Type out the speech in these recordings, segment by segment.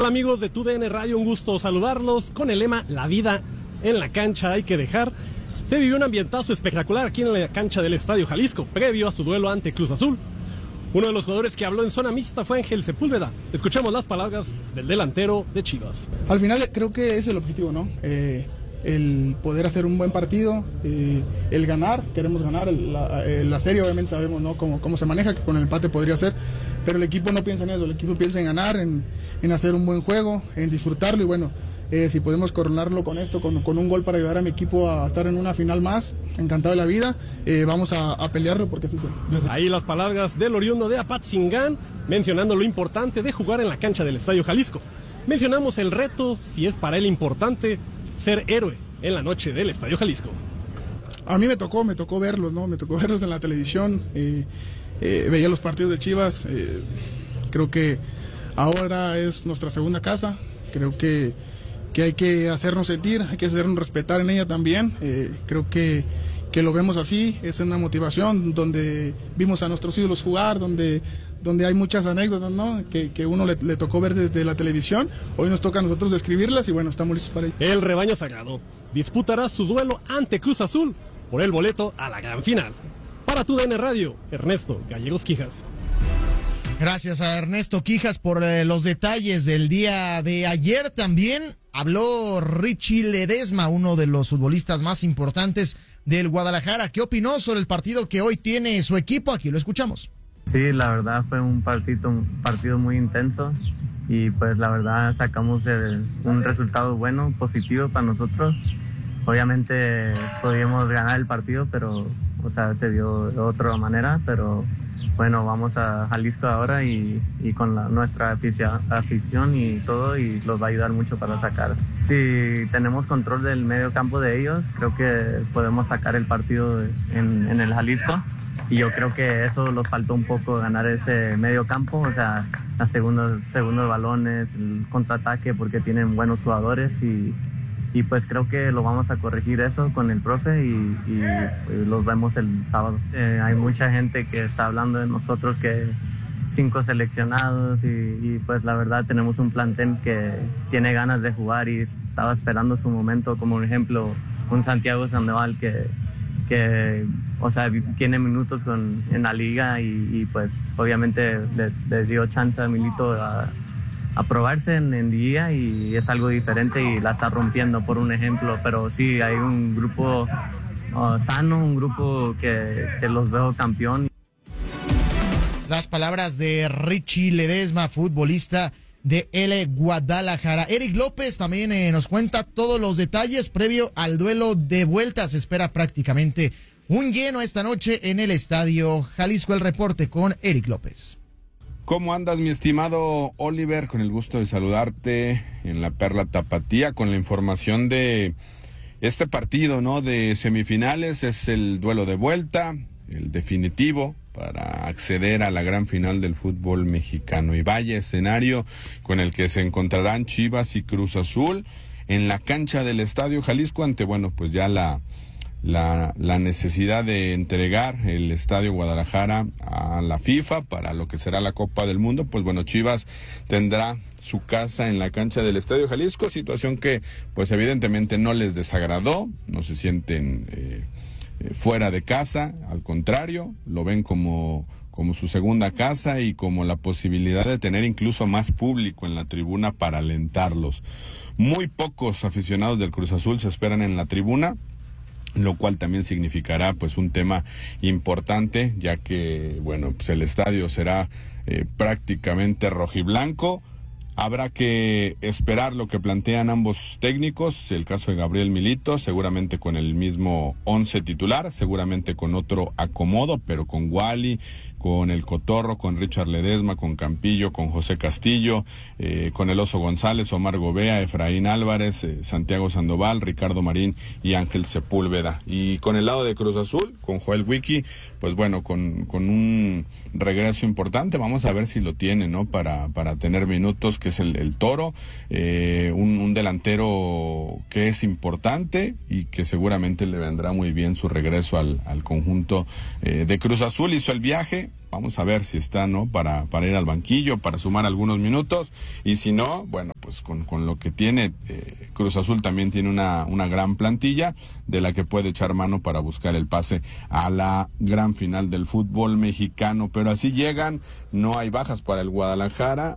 Hola amigos de TUDN Radio, un gusto saludarlos con el lema La vida en la cancha hay que dejar. Se vivió un ambientazo espectacular aquí en la cancha del Estadio Jalisco, previo a su duelo ante Cruz Azul. Uno de los jugadores que habló en zona mixta fue Ángel Sepúlveda. Escuchamos las palabras del delantero de Chivas. Al final creo que es el objetivo, ¿no? El poder hacer un buen partido, el ganar, queremos ganar la serie, obviamente sabemos, ¿no? cómo se maneja, que con el empate podría ser, pero el equipo no piensa en eso, el equipo piensa en ganar, en hacer un buen juego, en disfrutarlo y bueno, si podemos coronarlo con esto, con un gol para ayudar a mi equipo a estar en una final más, encantado de la vida, vamos a pelearlo porque así se. Ahí las palabras del oriundo de Apatzingán, mencionando lo importante de jugar en la cancha del Estadio Jalisco. Mencionamos el reto, si es para él importante, ser héroe en la noche del Estadio Jalisco. A mí me tocó verlos, ¿no? Me tocó verlos en la televisión, veía los partidos de Chivas, creo que ahora es nuestra segunda casa, creo que hay que hacernos sentir, hay que hacernos respetar en ella también, creo que lo vemos así, es una motivación donde vimos a nuestros ídolos jugar, donde hay muchas anécdotas, ¿no? que uno le tocó ver desde la televisión, hoy nos toca a nosotros describirlas y bueno, estamos listos para ello. El rebaño sagrado disputará su duelo ante Cruz Azul por el boleto a la gran final. Para TUDN Radio, Ernesto Gallegos Quijas. Gracias a Ernesto Quijas por los detalles del día de ayer. También habló Richie Ledesma, uno de los futbolistas más importantes del Guadalajara. ¿Qué opinó sobre el partido que hoy tiene su equipo? Aquí lo escuchamos. Sí, la verdad fue un partido muy intenso y pues la verdad sacamos un resultado bueno, positivo para nosotros. Obviamente podíamos ganar el partido, pero se dio de otra manera, pero bueno, vamos a Jalisco ahora y con nuestra afición y todo, y los va a ayudar mucho para sacar. Si tenemos control del medio campo de ellos, creo que podemos sacar el partido en el Jalisco. Y yo creo que eso nos faltó un poco, ganar ese medio campo, los segundos balones, el contraataque, porque tienen buenos jugadores y pues creo que lo vamos a corregir eso con el profe y los vemos el sábado. Hay mucha gente que está hablando de nosotros, que 5 seleccionados y pues la verdad tenemos un plantel que tiene ganas de jugar y estaba esperando su momento, como un ejemplo un Santiago Sandoval que tiene minutos en la liga y pues obviamente le dio chance a Milito a probarse en liga y es algo diferente y la está rompiendo, por un ejemplo, pero sí hay un grupo sano, un grupo que los veo campeón. Las palabras de Richie Ledesma, futbolista de el Guadalajara. Eric López también nos cuenta todos los detalles previo al duelo de vuelta. Se espera prácticamente un lleno esta noche en el Estadio Jalisco. El reporte con Eric López. ¿Cómo andas, mi estimado Oliver? Con el gusto de saludarte en la Perla Tapatía con la información de este partido, ¿no? De semifinales. Es el duelo de vuelta, el definitivo para acceder a la gran final del fútbol mexicano. Y vaya escenario con el que se encontrarán Chivas y Cruz Azul en la cancha del Estadio Jalisco ante, pues ya la necesidad de entregar el Estadio Guadalajara a la FIFA para lo que será la Copa del Mundo. Pues bueno, Chivas tendrá su casa en la cancha del Estadio Jalisco, situación que pues evidentemente no les desagradó, no se sienten fuera de casa, al contrario, lo ven como su segunda casa y como la posibilidad de tener incluso más público en la tribuna para alentarlos. Muy pocos aficionados del Cruz Azul se esperan en la tribuna, lo cual también significará pues un tema importante, ya que pues el estadio será prácticamente rojiblanco. Habrá que esperar lo que plantean ambos técnicos, el caso de Gabriel Milito, seguramente con el mismo 11 titular, seguramente con otro acomodo, pero con Wally, con el Cotorro, con Richard Ledesma, con Campillo, con José Castillo, con el Oso González, Omar Gobea, Efraín Álvarez, Santiago Sandoval, Ricardo Marín y Ángel Sepúlveda. Y con el lado de Cruz Azul, con Joel Wiki, pues con un regreso importante, vamos a ver si lo tiene, ¿no? Para tener minutos, que es el Toro, un delantero que es importante y que seguramente le vendrá muy bien su regreso al conjunto de Cruz Azul. Hizo el viaje vamos a ver si está, ¿no? Para ir al banquillo, para sumar algunos minutos, y si no, bueno, pues con lo que tiene, Cruz Azul también tiene una gran plantilla de la que puede echar mano para buscar el pase a la gran final del fútbol mexicano, pero así llegan, no hay bajas para el Guadalajara,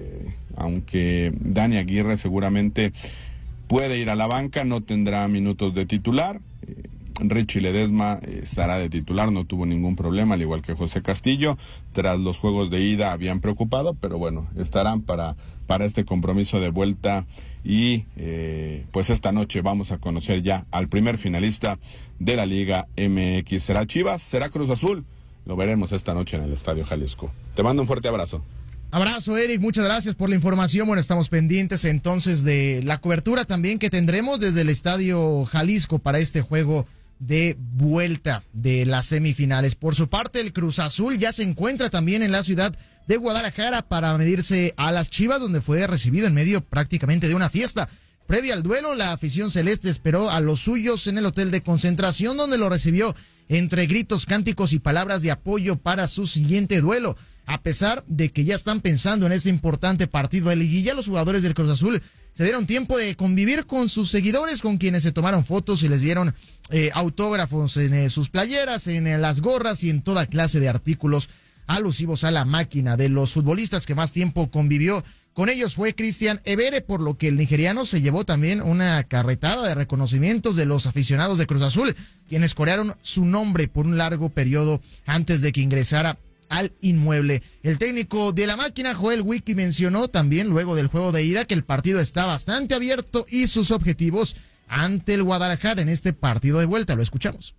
aunque Dani Aguirre seguramente puede ir a la banca, no tendrá minutos de titular. Richie Ledesma estará de titular, no tuvo ningún problema, al igual que José Castillo. Tras los juegos de ida habían preocupado, pero bueno, estarán para este compromiso de vuelta. Y pues esta noche vamos a conocer ya al primer finalista de la Liga MX. ¿Será Chivas? ¿Será Cruz Azul? Lo veremos esta noche en el Estadio Jalisco. Te mando un fuerte abrazo. Abrazo, Eric, muchas gracias por la información. Bueno, estamos pendientes entonces de la cobertura también que tendremos desde el Estadio Jalisco para este juego de vuelta de las semifinales. Por su parte, el Cruz Azul ya se encuentra también en la ciudad de Guadalajara para medirse a las Chivas, donde fue recibido en medio prácticamente de una fiesta. Previo al duelo, la afición celeste esperó a los suyos en el hotel de concentración, donde lo recibió entre gritos, cánticos y palabras de apoyo para su siguiente duelo. A pesar de que ya están pensando en este importante partido de liguilla, los jugadores del Cruz Azul se dieron tiempo de convivir con sus seguidores, con quienes se tomaron fotos y les dieron autógrafos en sus playeras, en las gorras y en toda clase de artículos alusivos a la máquina. De los futbolistas que más tiempo convivió con ellos fue Cristian Evere, por lo que el nigeriano se llevó también una carretada de reconocimientos de los aficionados de Cruz Azul, quienes corearon su nombre por un largo periodo antes de que ingresara al inmueble. El técnico de la máquina, Joel Wiki, mencionó también luego del juego de ida que el partido está bastante abierto y sus objetivos ante el Guadalajara en este partido de vuelta. Lo escuchamos.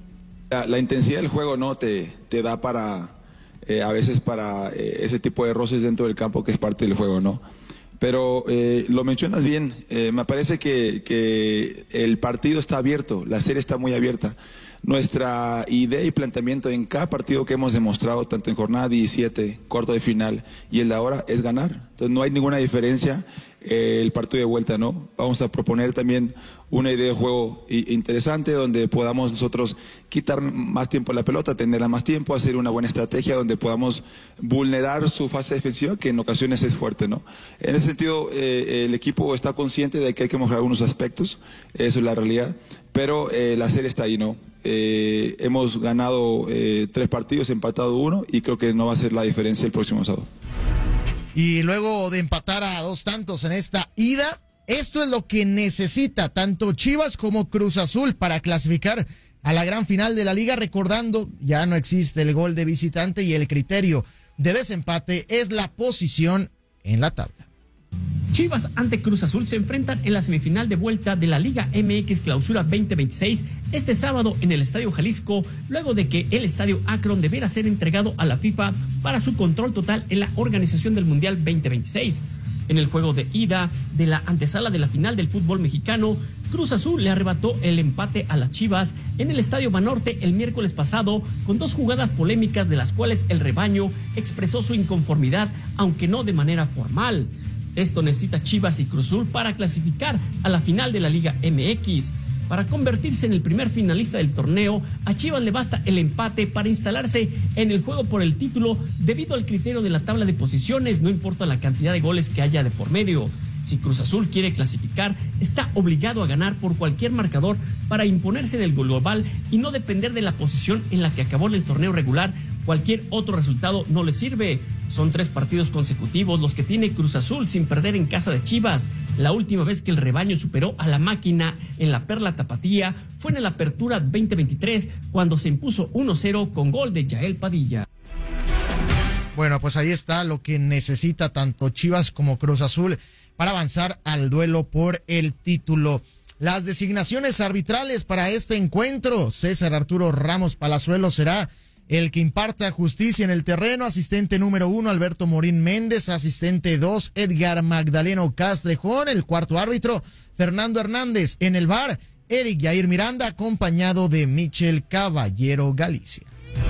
La intensidad del juego no te da para a veces para ese tipo de roces dentro del campo, que es parte del juego, ¿no? Pero lo mencionas bien, me parece que el partido está abierto, la serie está muy abierta. Nuestra idea y planteamiento en cada partido que hemos demostrado, tanto en jornada 17, cuarto de final y el de ahora, es ganar. Entonces no hay ninguna diferencia el partido de vuelta, ¿no? Vamos a proponer también una idea de juego interesante donde podamos nosotros quitar más tiempo a la pelota, tenerla más tiempo, hacer una buena estrategia donde podamos vulnerar su fase defensiva, que en ocasiones es fuerte, ¿no? En ese sentido, el equipo está consciente de que hay que mejorar algunos aspectos, eso es la realidad, pero la serie está ahí, ¿no? Hemos ganado 3 partidos, empatado 1 y creo que no va a ser la diferencia el próximo sábado. Y luego de empatar a 2 tantos en esta ida, esto es lo que necesita tanto Chivas como Cruz Azul para clasificar a la gran final de la liga. Recordando, ya no existe el gol de visitante y el criterio de desempate es la posición en la tabla. Chivas ante Cruz Azul se enfrentan en la semifinal de vuelta de la Liga MX Clausura 2026 este sábado en el Estadio Jalisco, luego de que el Estadio Akron deberá ser entregado a la FIFA para su control total en la organización del Mundial 2026. En el juego de ida de la antesala de la final del fútbol mexicano, Cruz Azul le arrebató el empate a las Chivas en el Estadio Banorte el miércoles pasado, con 2 jugadas polémicas de las cuales el rebaño expresó su inconformidad, aunque no de manera formal. Esto necesita Chivas y Cruz Azul para clasificar a la final de la Liga MX. Para convertirse en el primer finalista del torneo, a Chivas le basta el empate para instalarse en el juego por el título debido al criterio de la tabla de posiciones, no importa la cantidad de goles que haya de por medio. Si Cruz Azul quiere clasificar, está obligado a ganar por cualquier marcador para imponerse en el global y no depender de la posición en la que acabó el torneo regular. Cualquier otro resultado no le sirve. Son 3 partidos consecutivos los que tiene Cruz Azul sin perder en casa de Chivas. La última vez que el rebaño superó a la máquina en la Perla Tapatía fue en la Apertura 2023, cuando se impuso 1-0 con gol de Yael Padilla. Bueno, pues ahí está lo que necesita tanto Chivas como Cruz Azul para avanzar al duelo por el título. Las designaciones arbitrales para este encuentro: César Arturo Ramos Palazuelos será el que imparta justicia en el terreno. Asistente número 1, Alberto Morín Méndez. Asistente 2, Edgar Magdaleno Castrejón. El cuarto árbitro, Fernando Hernández. En el VAR, Eric Yair Miranda, acompañado de Michel Caballero Galicia.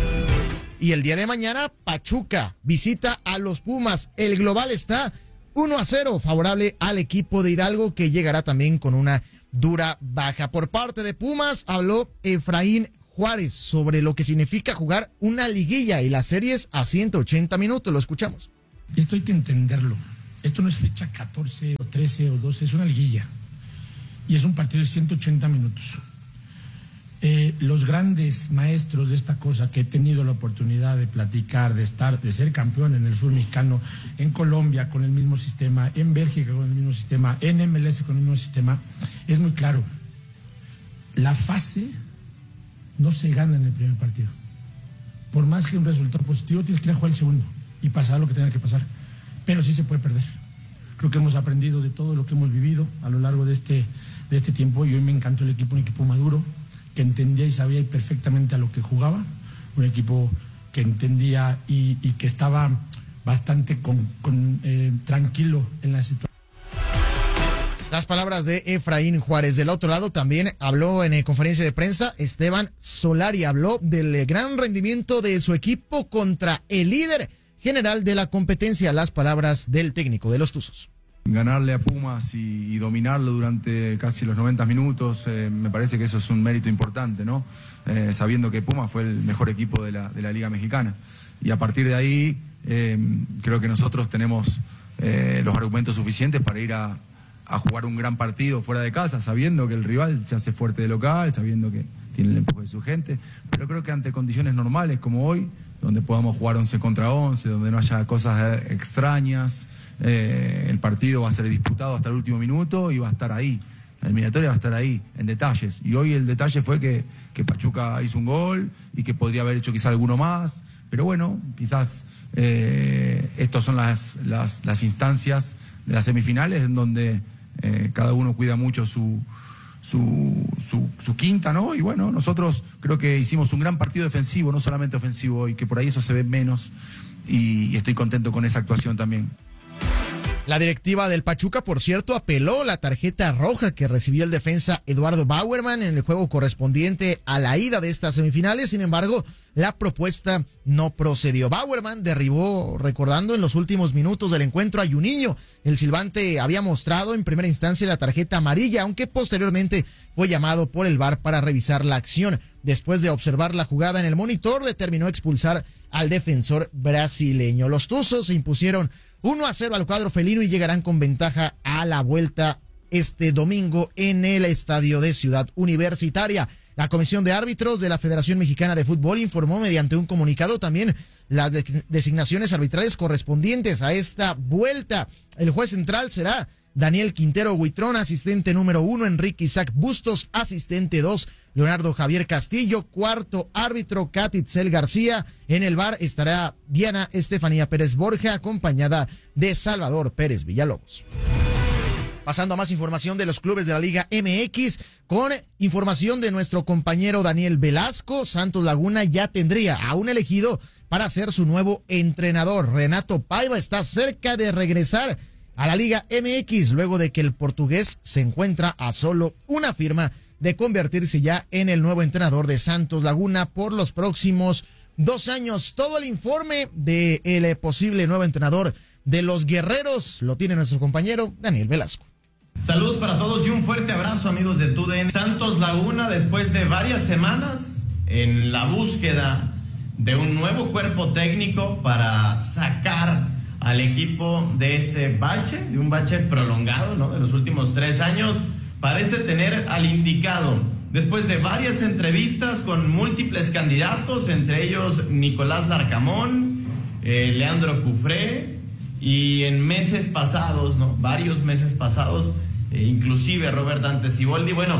Y el día de mañana, Pachuca visita a los Pumas. El global está 1-0, favorable al equipo de Hidalgo, que llegará también con una dura baja. Por parte de Pumas, habló Efraín Juárez sobre lo que significa jugar una liguilla y las series a 180 minutos. Lo escuchamos. Esto hay que entenderlo. Esto no es fecha 14 o 13 o 12, es una liguilla. Y es un partido de 180 minutos. Los grandes maestros de esta cosa que he tenido la oportunidad de platicar, de ser campeón en el fútbol mexicano, en Colombia con el mismo sistema, en Bélgica con el mismo sistema, en MLS con el mismo sistema, es muy claro. La fase no se gana en el primer partido. Por más que un resultado positivo, tienes que ir a jugar el segundo y pasar lo que tenga que pasar. Pero sí se puede perder. Creo que hemos aprendido de todo lo que hemos vivido a lo largo de este tiempo y hoy me encantó el equipo, un equipo maduro, que entendía y sabía perfectamente a lo que jugaba, un equipo que entendía y que estaba bastante tranquilo en la situación. Las palabras de Efraín Juárez. Del otro lado también habló en conferencia de prensa Esteban Solari, habló del gran rendimiento de su equipo contra el líder general de la competencia. Las palabras del técnico de los Tuzos. Ganarle a Pumas y dominarlo durante casi los 90 minutos, me parece que eso es un mérito importante, ¿no? Sabiendo que Pumas fue el mejor equipo de la Liga Mexicana. Y a partir de ahí, creo que nosotros tenemos los argumentos suficientes para ir a jugar un gran partido fuera de casa, sabiendo que el rival se hace fuerte de local, sabiendo que tiene el empuje de su gente. Pero creo que ante condiciones normales como hoy, donde podamos jugar 11 contra 11, donde no haya cosas extrañas, el partido va a ser disputado hasta el último minuto y va a estar ahí. La eliminatoria va a estar ahí, en detalles. Y hoy el detalle fue que Pachuca hizo un gol y que podría haber hecho quizá alguno más. Pero bueno, quizás estas son las instancias de las semifinales en donde cada uno cuida mucho su quinta, ¿no? Y bueno, nosotros creo que hicimos un gran partido defensivo, no solamente ofensivo, y que por ahí eso se ve menos. Y estoy contento con esa actuación también. La directiva del Pachuca, por cierto, apeló la tarjeta roja que recibió el defensa Eduardo Bauerman en el juego correspondiente a la ida de estas semifinales. Sin embargo, la propuesta no procedió. Bauerman derribó, recordando, en los últimos minutos del encuentro a Juninho. El silbante había mostrado en primera instancia la tarjeta amarilla, aunque posteriormente fue llamado por el VAR para revisar la acción. Después de observar la jugada en el monitor, determinó expulsar al defensor brasileño. Los Tuzos se impusieron 1-0 al cuadro felino y llegarán con ventaja a la vuelta este domingo en el estadio de Ciudad Universitaria. La Comisión de Árbitros de la Federación Mexicana de Fútbol informó mediante un comunicado también las designaciones arbitrales correspondientes a esta vuelta. El juez central será Daniel Quintero Huitrón, asistente número 1, Enrique Isaac Bustos, asistente 2, Leonardo Javier Castillo, cuarto árbitro, Catitzel García. En el VAR estará Diana Estefanía Pérez Borja, acompañada de Salvador Pérez Villalobos. Pasando a más información de los clubes de la Liga MX, con información de nuestro compañero Daniel Velasco, Santos Laguna ya tendría a un elegido para ser su nuevo entrenador. Renato Paiva está cerca de regresar a la Liga MX luego de que el portugués se encuentra a solo una firma de convertirse ya en el nuevo entrenador de Santos Laguna por los próximos 2 años. Todo el informe de el posible nuevo entrenador de los Guerreros lo tiene nuestro compañero Daniel Velasco. Saludos para todos y un fuerte abrazo, amigos de TUDN. Santos Laguna, después de varias semanas en la búsqueda de un nuevo cuerpo técnico para sacar al equipo de ese bache, de un bache prolongado, ¿no?, de los últimos 3 años, parece tener al indicado. Después de varias entrevistas con múltiples candidatos, entre ellos Nicolás Larcamón, Leandro Cufré, y en meses pasados, ¿no?, varios meses pasados, inclusive Robert Dante Siboldi. Bueno,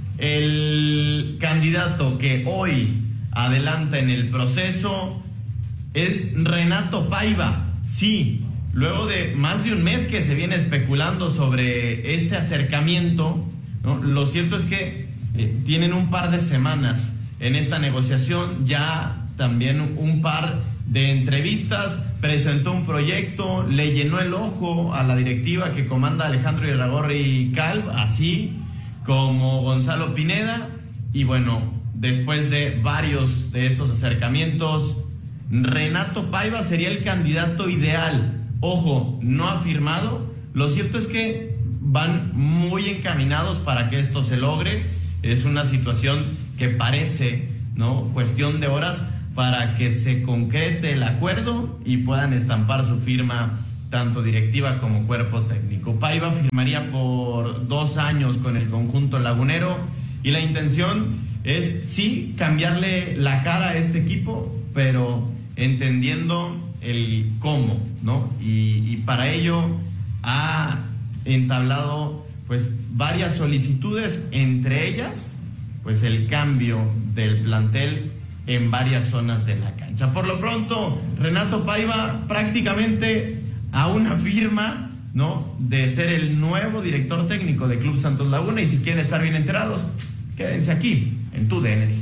el candidato que hoy adelanta en el proceso es Renato Paiva. Sí, luego de más de un mes que se viene especulando sobre este acercamiento, ¿no?, lo cierto es que tienen un par de semanas en esta negociación, ya también un par de entrevistas, presentó un proyecto, le llenó el ojo a la directiva que comanda Alejandro Irarrágorri Calv, así como Gonzalo Pineda, y bueno, después de varios de estos acercamientos, Renato Paiva sería el candidato ideal. Ojo, no ha firmado. Lo cierto es que van muy encaminados para que esto se logre. Es una situación que parece ¿no? Cuestión de horas para que se concrete el acuerdo y puedan estampar su firma tanto directiva como cuerpo técnico. Paiva firmaría por 2 años con el conjunto lagunero y la intención es sí cambiarle la cara a este equipo, pero entendiendo el cómo, ¿no? Y para ello ha entablado pues varias solicitudes, entre ellas pues el cambio del plantel en varias zonas de la cancha. Por lo pronto, Renato Paiva prácticamente a una firma, ¿no?, de ser el nuevo director técnico de Club Santos Laguna, y si quieren estar bien enterados, quédense aquí en TUDN.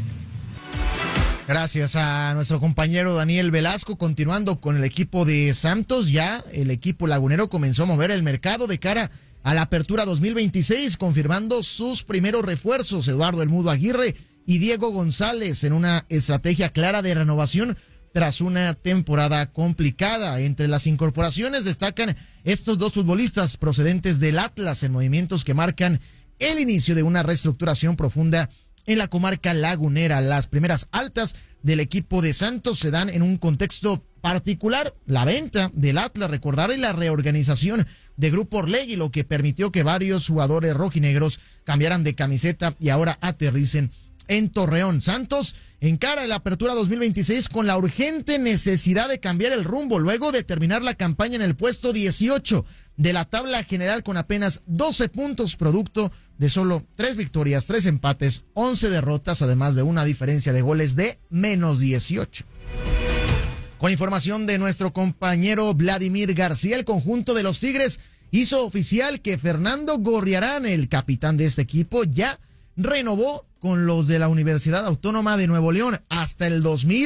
Gracias a nuestro compañero Daniel Velasco. Continuando con el equipo de Santos, ya el equipo lagunero comenzó a mover el mercado de cara a la apertura 2026, confirmando sus primeros refuerzos, Eduardo El Mudo Aguirre y Diego González, en una estrategia clara de renovación tras una temporada complicada. Entre las incorporaciones destacan estos 2 futbolistas procedentes del Atlas, en movimientos que marcan el inicio de una reestructuración profunda en la comarca lagunera. Las primeras altas del equipo de Santos se dan en un contexto particular: la venta del Atlas, recordar, y la reorganización de Grupo Orlegui, lo que permitió que varios jugadores rojinegros cambiaran de camiseta y ahora aterricen en Torreón. Santos encara la apertura 2026 con la urgente necesidad de cambiar el rumbo luego de terminar la campaña en el puesto 18 de la tabla general con apenas 12 puntos, producto de solo 3 victorias, 3 empates, 11 derrotas, además de una diferencia de goles de menos 18. Con información de nuestro compañero Vladimir García, el conjunto de los Tigres hizo oficial que Fernando Gorriarán, el capitán de este equipo, ya renovó con los de la Universidad Autónoma de Nuevo León hasta el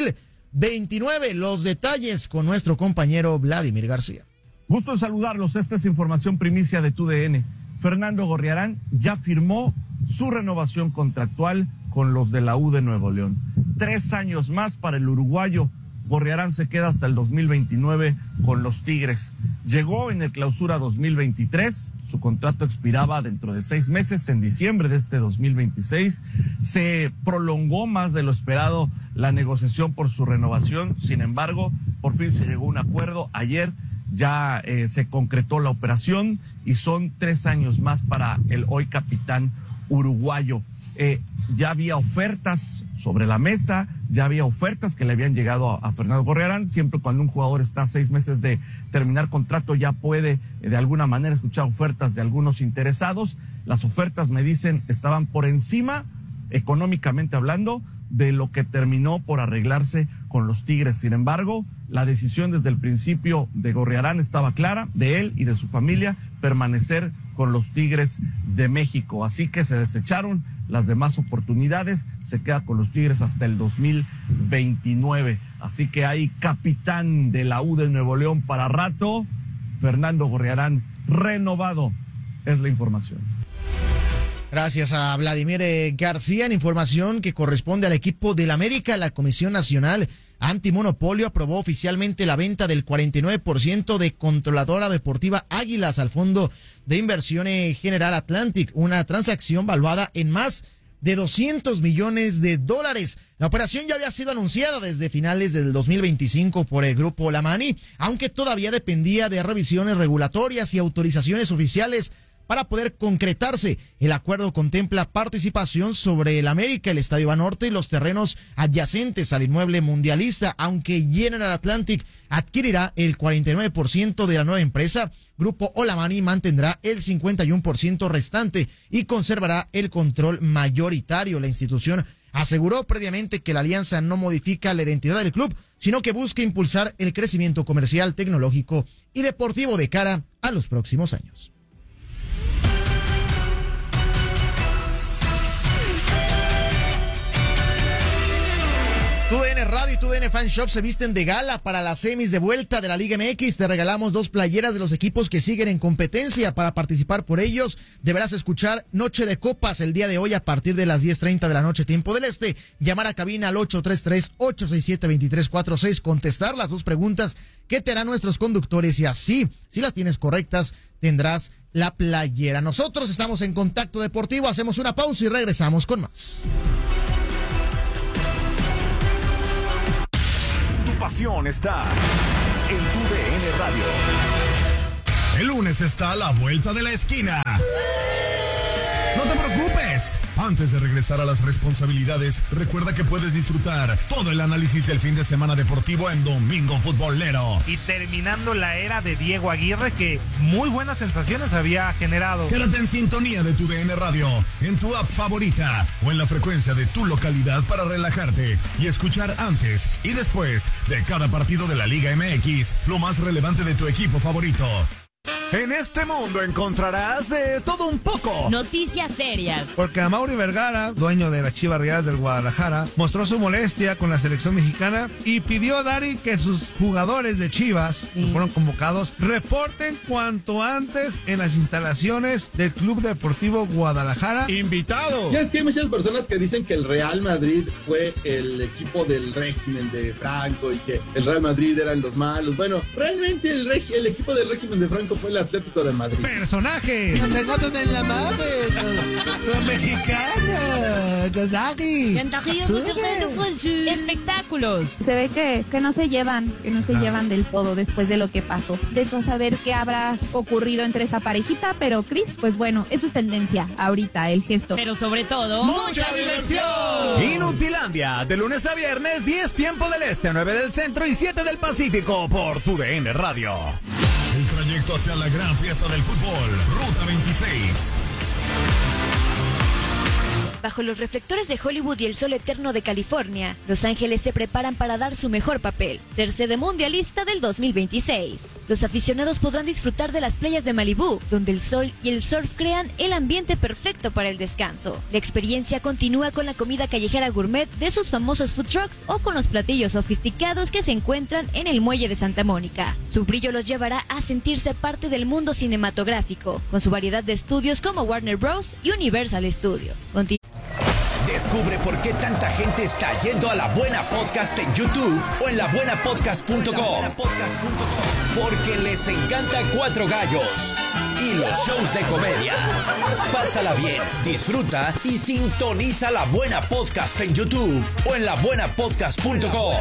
2029. Los detalles con nuestro compañero Vladimir García. Gusto en saludarlos. Esta es información primicia de TUDN. Fernando Gorriarán ya firmó su renovación contractual con los de la U de Nuevo León. 3 años más para el uruguayo. Gorriarán se queda hasta el 2029 con los Tigres. Llegó en el Clausura 2023, su contrato expiraba dentro de 6 meses, en diciembre de este 2026. Se prolongó más de lo esperado la negociación por su renovación, sin embargo, por fin se llegó a un acuerdo. Ayer ya se concretó la operación y son 3 años más para el hoy capitán uruguayo. Ya había ofertas sobre la mesa, ya había ofertas que le habían llegado a Fernando Gorriarán. Siempre cuando un jugador está a 6 meses de terminar contrato, ya puede de alguna manera escuchar ofertas de algunos interesados. Las ofertas, me dicen, estaban por encima, económicamente hablando, de lo que terminó por arreglarse con los Tigres. Sin embargo, la decisión desde el principio de Gorriarán estaba clara, de él y de su familia, permanecer con los Tigres de México. Así que se desecharon las demás oportunidades, se queda con los Tigres hasta el 2029. Así que hay capitán de la U de Nuevo León para rato. Fernando Gorriarán renovado, es la información. Gracias a Vladimir García. En información que corresponde al equipo del América, la Comisión Nacional Antimonopolio aprobó oficialmente la venta del 49% de Controladora Deportiva Águilas al Fondo de Inversión General Atlantic, una transacción valuada en más de $200 millones. La operación ya había sido anunciada desde finales del 2025 por el Grupo Olamani, aunque todavía dependía de revisiones regulatorias y autorizaciones oficiales para poder concretarse. El acuerdo contempla participación sobre el América, el Estadio Banorte y los terrenos adyacentes al inmueble mundialista, aunque General Atlantic adquirirá el 49% de la nueva empresa. Grupo Olamani mantendrá el 51% restante y conservará el control mayoritario. La institución aseguró previamente que la alianza no modifica la identidad del club, sino que busca impulsar el crecimiento comercial, tecnológico y deportivo de cara a los próximos años. TUDN Radio y TUDN Fan Shop se visten de gala para las semis de vuelta de la Liga MX. Te regalamos 2 playeras de los equipos que siguen en competencia. Para participar por ellos, deberás escuchar Noche de Copas el día de hoy a partir de las 10:30 de la noche, tiempo del este. Llamar a cabina al 833-867-2346, contestar las 2 preguntas que te harán nuestros conductores y así, si las tienes correctas, tendrás la playera. Nosotros estamos en Contacto Deportivo, hacemos una pausa y regresamos con más. información está en TUDN Radio. El lunes está a la vuelta de la esquina. No te preocupes. Antes de regresar a las responsabilidades, recuerda que puedes disfrutar todo el análisis del fin de semana deportivo en Domingo Futbolero. Y terminando la era de Diego Aguirre, que muy buenas sensaciones había generado. Quédate en sintonía de TUDN Radio, en tu app favorita o en la frecuencia de tu localidad para relajarte y escuchar antes y después de cada partido de la Liga MX lo más relevante de tu equipo favorito. En este mundo encontrarás de todo un poco. Noticias serias. Porque Amaury Vergara, dueño de las Chivas Rayadas del Guadalajara, mostró su molestia con la selección mexicana y pidió a Dari que sus jugadores de Chivas, que fueron convocados, reporten cuanto antes en las instalaciones del Club Deportivo Guadalajara. ¡Invitado! Ya es que hay muchas personas que dicen que el Real Madrid fue el equipo del régimen de Franco y que el Real Madrid eran los malos. Bueno, realmente el equipo del régimen de Franco fue el Atlético de Madrid. ¡Personajes! ¡Me gotan en la madre! ¡Con mexicana! ¡Con Dari! Espectáculos. Se ve que no se llevan, del todo después de lo que pasó. De saber qué habrá ocurrido entre esa parejita, pero Chris, pues bueno, eso es tendencia ahorita, el gesto. Pero sobre todo, ¡mucha diversión! Inutilandia, de lunes a viernes, 10 tiempo del este, 9 del centro y 7 del Pacífico por TUDN Radio. El trayecto hacia la gran fiesta del fútbol, Ruta 26. Bajo los reflectores de Hollywood y el sol eterno de California, Los Ángeles se preparan para dar su mejor papel, ser sede mundialista del 2026. Los aficionados podrán disfrutar de las playas de Malibú, donde el sol y el surf crean el ambiente perfecto para el descanso. La experiencia continúa con la comida callejera gourmet de sus famosos food trucks o con los platillos sofisticados que se encuentran en el muelle de Santa Mónica. Su brillo los llevará a sentirse parte del mundo cinematográfico, con su variedad de estudios como Warner Bros. Y Universal Studios. Descubre por qué tanta gente está yendo a La Buena Podcast en YouTube o en labuenapodcast.com. Porque les encanta Cuatro Gallos y los shows de comedia. Pásala bien, disfruta y sintoniza La Buena Podcast en YouTube o en labuenapodcast.com.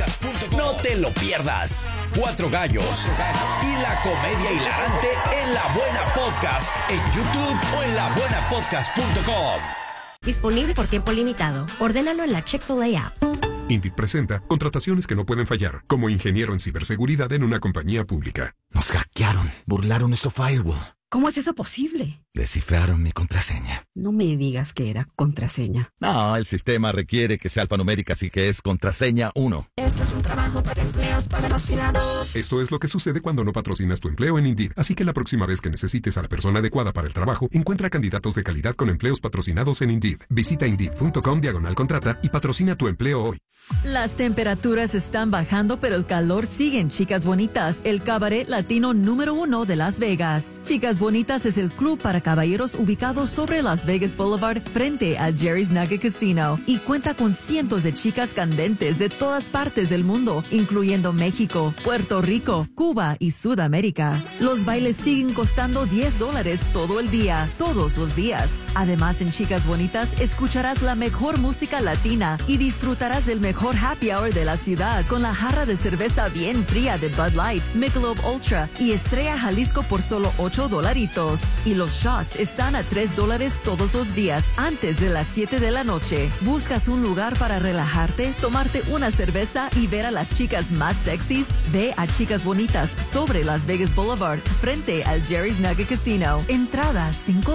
No te lo pierdas. Cuatro Gallos y la comedia hilarante en La Buena Podcast en YouTube o en labuenapodcast.com. Disponible por tiempo limitado. Ordénalo en la Chick-fil-A app. Indeed presenta contrataciones que no pueden fallar, como ingeniero en ciberseguridad en una compañía pública. Nos hackearon, burlaron nuestro firewall. ¿Cómo es eso posible? Descifraron mi contraseña. No me digas que era contraseña. No, el sistema requiere que sea alfanumérica, así que es contraseña 1. Esto es un trabajo para empleos patrocinados. Esto es lo que sucede cuando no patrocinas tu empleo en Indeed. Así que la próxima vez que necesites a la persona adecuada para el trabajo, encuentra candidatos de calidad con empleos patrocinados en Indeed. Visita Indeed.com/contrata y patrocina tu empleo hoy. Las temperaturas están bajando, pero el calor sigue en Chicas Bonitas, el cabaret latino número 1 de Las Vegas. Chicas Bonitas es el club para caballeros ubicado sobre Las Vegas Boulevard frente al Jerry's Nugget Casino y cuenta con cientos de chicas candentes de todas partes del mundo, incluyendo México, Puerto Rico, Cuba y Sudamérica. Los bailes siguen costando $10 todo el día, todos los días. Además, en Chicas Bonitas escucharás la mejor música latina y disfrutarás del mejor happy hour de la ciudad con la jarra de cerveza bien fría de Bud Light, Michelob Ultra y Estrella Jalisco por solo $8. Y los shots están a $3 todos los días antes de las 7 de la noche. ¿Buscas un lugar para relajarte, tomarte una cerveza y ver a las chicas más sexys? Ve a Chicas Bonitas sobre Las Vegas Boulevard frente al Jerry's Nugget Casino. Entrada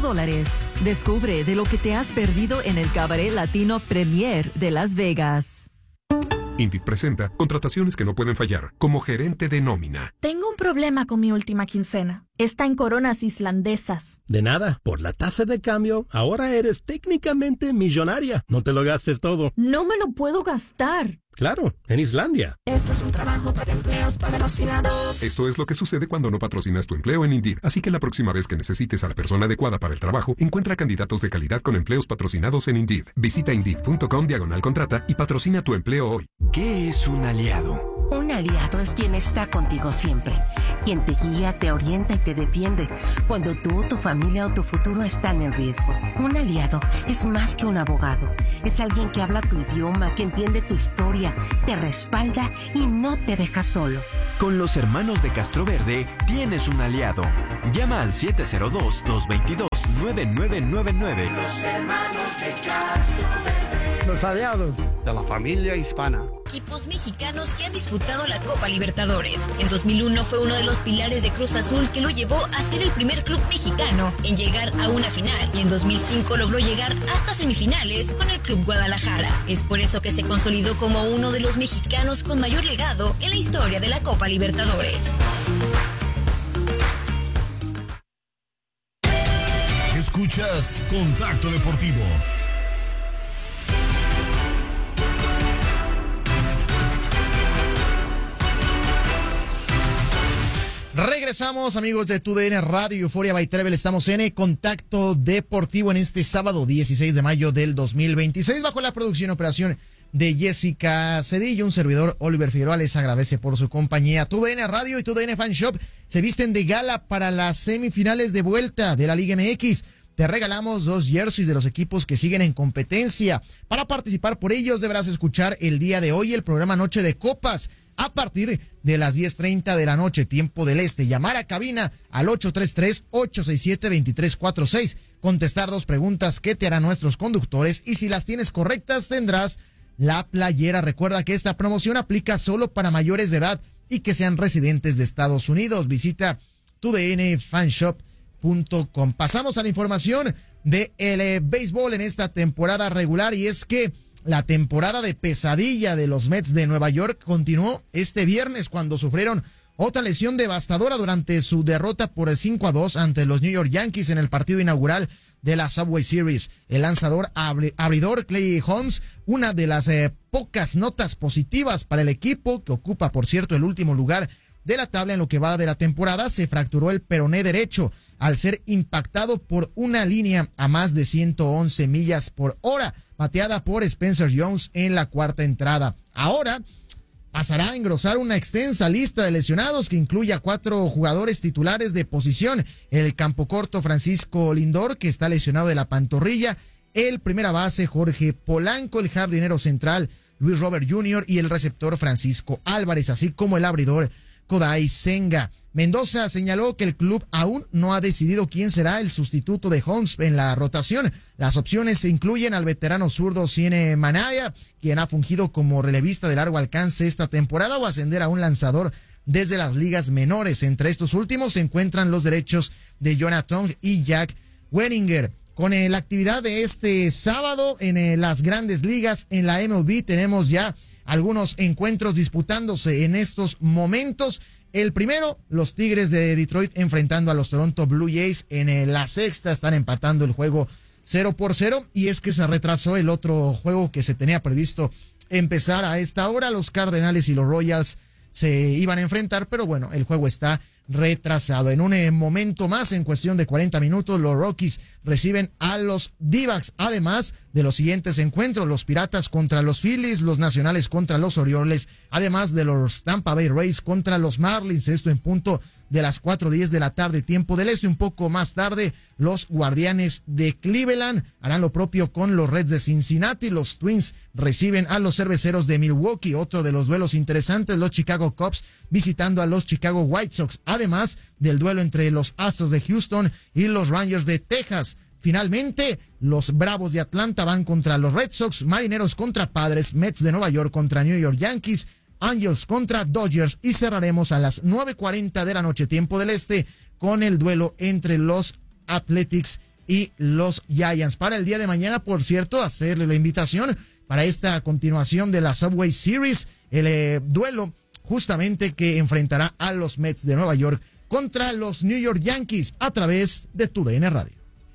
$5. Descubre de lo que te has perdido en el cabaret latino Premier de Las Vegas. Indeed presenta contrataciones que no pueden fallar, como gerente de nómina. Tengo un problema con mi última quincena. Está en coronas islandesas. De nada, por la tasa de cambio, ahora eres técnicamente millonaria. No te lo gastes todo. No me lo puedo gastar. Claro, en Islandia. Esto es un trabajo para empleos patrocinados. Esto es lo que sucede cuando no patrocinas tu empleo en Indeed. Así que la próxima vez que necesites a la persona adecuada para el trabajo, encuentra candidatos de calidad con empleos patrocinados en Indeed. Visita Indeed.com/contrata y patrocina tu empleo hoy. ¿Qué es un aliado? Un aliado es quien está contigo siempre, quien te guía, te orienta y te defiende cuando tú, tu familia o tu futuro están en riesgo. Un aliado es más que un abogado, es alguien que habla tu idioma, que entiende tu historia, te respalda y no te deja solo. Con los hermanos de Castroverde tienes un aliado. Llama al 702-222-9999. Los hermanos de Castroverde. Los aliados de la familia hispana. Equipos mexicanos que han disputado la Copa Libertadores. En 2001 fue uno de los pilares de Cruz Azul que lo llevó a ser el primer club mexicano en llegar a una final. Y en 2005 logró llegar hasta semifinales con el Club Guadalajara. Es por eso que se consolidó como uno de los mexicanos con mayor legado en la historia de la Copa Libertadores. Escuchas Contacto Deportivo. Regresamos, amigos de TUDN Radio Euforia by Travel. Estamos en Contacto Deportivo en este sábado 16 de mayo del 2026 bajo la producción y operación de Jessica Cedillo. Un servidor, Oliver Figueroa, les agradece por su compañía. TUDN Radio y TUDN Fan Shop se visten de gala para las semifinales de vuelta de la Liga MX. Te regalamos 2 jerseys de los equipos que siguen en competencia. Para participar por ellos deberás escuchar el día de hoy el programa Noche de Copas a partir de las 10:30 de la noche, tiempo del este. Llamar a cabina al 833-867-2346. Contestar 2 preguntas que te harán nuestros conductores y si las tienes correctas tendrás la playera. Recuerda que esta promoción aplica solo para mayores de edad y que sean residentes de Estados Unidos. Visita tudnfanshop.com. Pasamos a la información del béisbol en esta temporada regular y es que la temporada de pesadilla de los Mets de Nueva York continuó este viernes cuando sufrieron otra lesión devastadora durante su derrota por 5-2 ante los New York Yankees en el partido inaugural de la Subway Series. El lanzador abridor Clay Holmes, una de las pocas notas positivas para el equipo, que ocupa, por cierto, el último lugar de la tabla en lo que va de la temporada, se fracturó el peroné derecho al ser impactado por una línea a más de 111 millas por hora, bateada por Spencer Jones en la 4ª entrada. Ahora pasará a engrosar una extensa lista de lesionados que incluye a 4 jugadores titulares de posición: el campocorto Francisco Lindor, que está lesionado de la pantorrilla, el primera base Jorge Polanco, el jardinero central Luis Robert Jr. y el receptor Francisco Álvarez, así como el abridor Kodai Senga. Mendoza señaló que el club aún no ha decidido quién será el sustituto de Holmes en la rotación. Las opciones se incluyen al veterano zurdo Ciene Manaya, quien ha fungido como relevista de largo alcance esta temporada, o ascender a un lanzador desde las ligas menores. Entre estos últimos se encuentran los derechos de Jonathan y Jack Wenninger. Con la actividad de este sábado en las grandes ligas, en la MLB, tenemos ya algunos encuentros disputándose en estos momentos. El primero, los Tigres de Detroit enfrentando a los Toronto Blue Jays en la 6ª. Están empatando el juego 0-0. Y es que se retrasó el otro juego que se tenía previsto empezar a esta hora. Los Cardenales y los Royals se iban a enfrentar, pero bueno, el juego está retrasado. En un momento más, en cuestión de 40 minutos, los Rockies reciben a los D-backs, además de los siguientes encuentros: los Piratas contra los Phillies, los Nacionales contra los Orioles, además de los Tampa Bay Rays contra los Marlins. Esto en punto de las 4:10 de la tarde, tiempo del este. Un poco más tarde, los Guardianes de Cleveland harán lo propio con los Reds de Cincinnati. Los Twins reciben a los Cerveceros de Milwaukee. Otro de los duelos interesantes, los Chicago Cubs visitando a los Chicago White Sox, además del duelo entre los Astros de Houston y los Rangers de Texas. Finalmente, los Bravos de Atlanta van contra los Red Sox, Marineros contra Padres, Mets de Nueva York contra New York Yankees, Angels contra Dodgers, y cerraremos a las 9:40 de la noche, tiempo del este, con el duelo entre los Athletics y los Giants. Para el día de mañana, por cierto, hacerle la invitación para esta continuación de la Subway Series, el duelo justamente que enfrentará a los Mets de Nueva York contra los New York Yankees a través de TUDN Radio.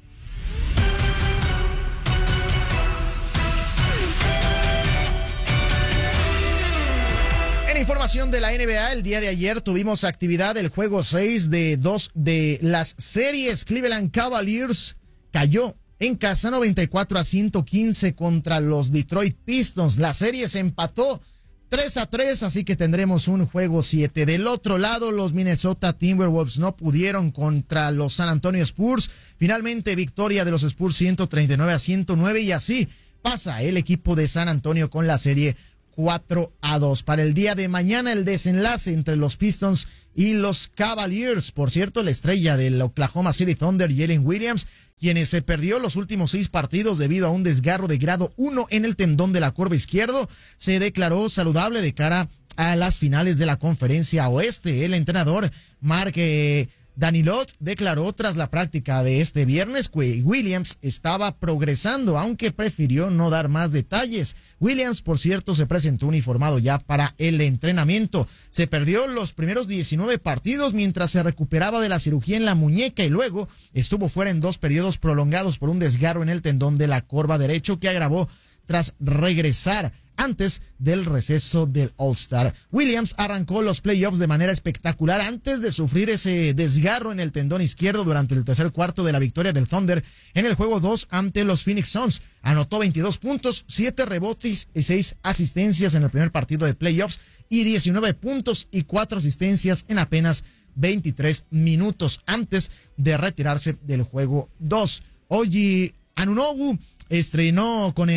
En información de la NBA, el día de ayer tuvimos actividad del juego 6 de 2 de las series. Cleveland Cavaliers cayó en casa 94-115 contra los Detroit Pistons. La serie se empató 3-3, así que tendremos un juego 7. Del otro lado, los Minnesota Timberwolves no pudieron contra los San Antonio Spurs. Finalmente, victoria de los Spurs 139-109 y así pasa el equipo de San Antonio con la serie 4-2. Para el día de mañana, el desenlace entre los Pistons y los Cavaliers. Por cierto, la estrella del Oklahoma City Thunder, Jalen Williams, quien se perdió los últimos 6 partidos debido a un desgarro de grado 1 en el tendón de la corva izquierdo, se declaró saludable de cara a las finales de la Conferencia Oeste. El entrenador Mark Danilot declaró tras la práctica de este viernes que Williams estaba progresando, aunque prefirió no dar más detalles. Williams, por cierto, se presentó uniformado ya para el entrenamiento. Se perdió los primeros 19 partidos mientras se recuperaba de la cirugía en la muñeca y luego estuvo fuera en 2 periodos prolongados por un desgarro en el tendón de la corva derecho que agravó tras regresar antes del receso del All-Star. Williams arrancó los playoffs de manera espectacular antes de sufrir ese desgarro en el tendón izquierdo durante el tercer cuarto de la victoria del Thunder en el juego 2 ante los Phoenix Suns. Anotó 22 puntos, 7 rebotes y 6 asistencias en el primer partido de playoffs y 19 puntos y 4 asistencias en apenas 23 minutos antes de retirarse del juego 2. Oji Anunoby entrenó con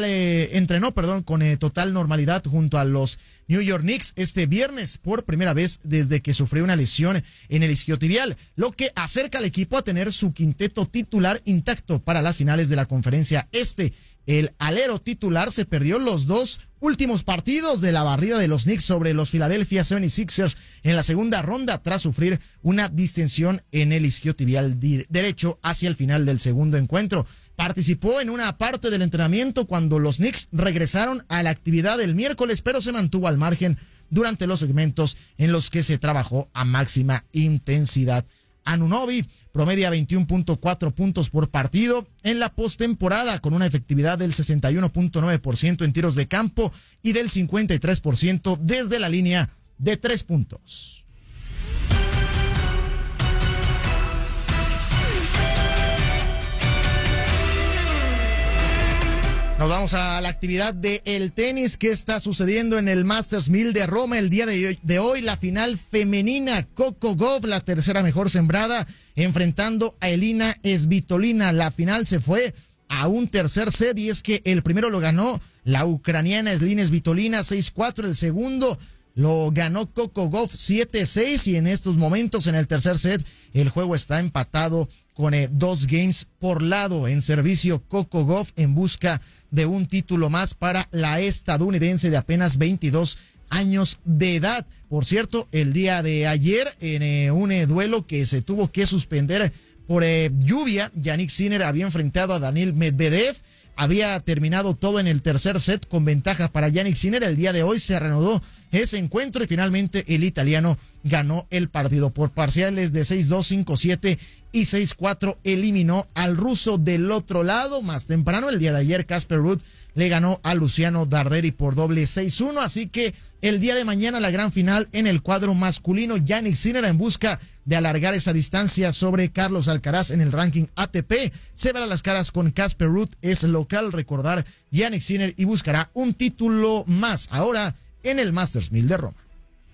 total normalidad junto a los New York Knicks este viernes por primera vez desde que sufrió una lesión en el isquiotibial, lo que acerca al equipo a tener su quinteto titular intacto para las finales de la Conferencia Este. El alero titular se perdió los 2 últimos partidos de la barrida de los Knicks sobre los Philadelphia 76ers en la segunda ronda tras sufrir una distensión en el isquiotibial derecho hacia el final del segundo encuentro. Participó en una parte del entrenamiento cuando los Knicks regresaron a la actividad el miércoles, pero se mantuvo al margen durante los segmentos en los que se trabajó a máxima intensidad. Anunoby promedia 21.4 puntos por partido en la postemporada con una efectividad del 61.9% en tiros de campo y del 53% desde la línea de 3 puntos. Nos vamos a la actividad del tenis que está sucediendo en el Masters 1000 de Roma el día de hoy. La final femenina, Coco Gauff, la tercera mejor sembrada, enfrentando a Elina Svitolina. La final se fue a un tercer set y es que el primero lo ganó la ucraniana Elina Svitolina 6-4, el segundo lo ganó Coco Gauff 7-6 y en estos momentos en el tercer set el juego está empatado con 2 games por lado. En servicio Coco Gauff en busca de un título más para la estadounidense de apenas 22 años de edad. Por cierto, el día de ayer en un duelo que se tuvo que suspender por lluvia, Jannik Sinner había enfrentado a Daniil Medvedev. Había terminado todo en el tercer set con ventaja para Jannik Sinner. El día de hoy se reanudó ese encuentro y finalmente el italiano ganó el partido por parciales de 6-2, 5-7 y 6-4. Eliminó al ruso. Del otro lado, más temprano, el día de ayer, Casper Ruud le ganó a Luciano Darderi por doble 6-1. Así que el día de mañana la gran final en el cuadro masculino. Jannik Sinner en busca de alargar esa distancia sobre Carlos Alcaraz en el ranking ATP. Se verá las caras con Casper Ruud, es local, recordar, Jannik Sinner, y buscará un título más ahora en el Masters 1000 de Roma.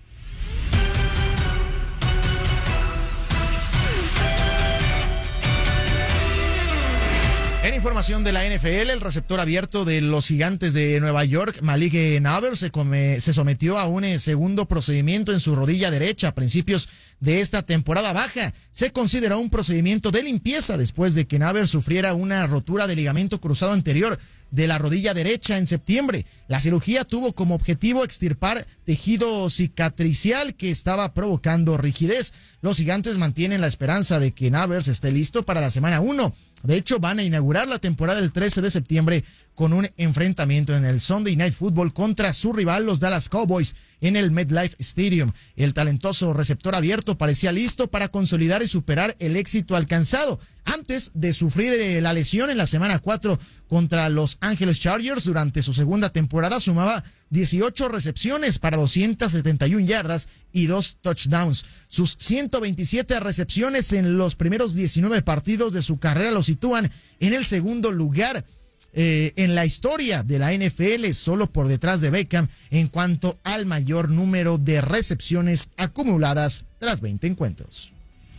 En información de la NFL, el receptor abierto de los Gigantes de Nueva York, Malik Nabers, se sometió a un segundo procedimiento en su rodilla derecha a principios de esta temporada baja. Se consideró un procedimiento de limpieza después de que Nabers sufriera una rotura de ligamento cruzado anterior de la rodilla derecha en septiembre. La cirugía tuvo como objetivo extirpar tejido cicatricial que estaba provocando rigidez. Los Gigantes mantienen la esperanza de que Nabers esté listo para la semana 1. De hecho, van a inaugurar la temporada el 13 de septiembre con un enfrentamiento en el Sunday Night Football contra su rival, los Dallas Cowboys, en el MetLife Stadium. El talentoso receptor abierto parecía listo para consolidar y superar el éxito alcanzado antes de sufrir la lesión en la semana 4 contra los Angeles Chargers. Durante su segunda temporada sumaba 18 recepciones para 271 yardas y 2 touchdowns. Sus 127 recepciones en los primeros 19 partidos de su carrera lo sitúan en el segundo lugar en la historia de la NFL, solo por detrás de Beckham en cuanto al mayor número de recepciones acumuladas tras 20 encuentros.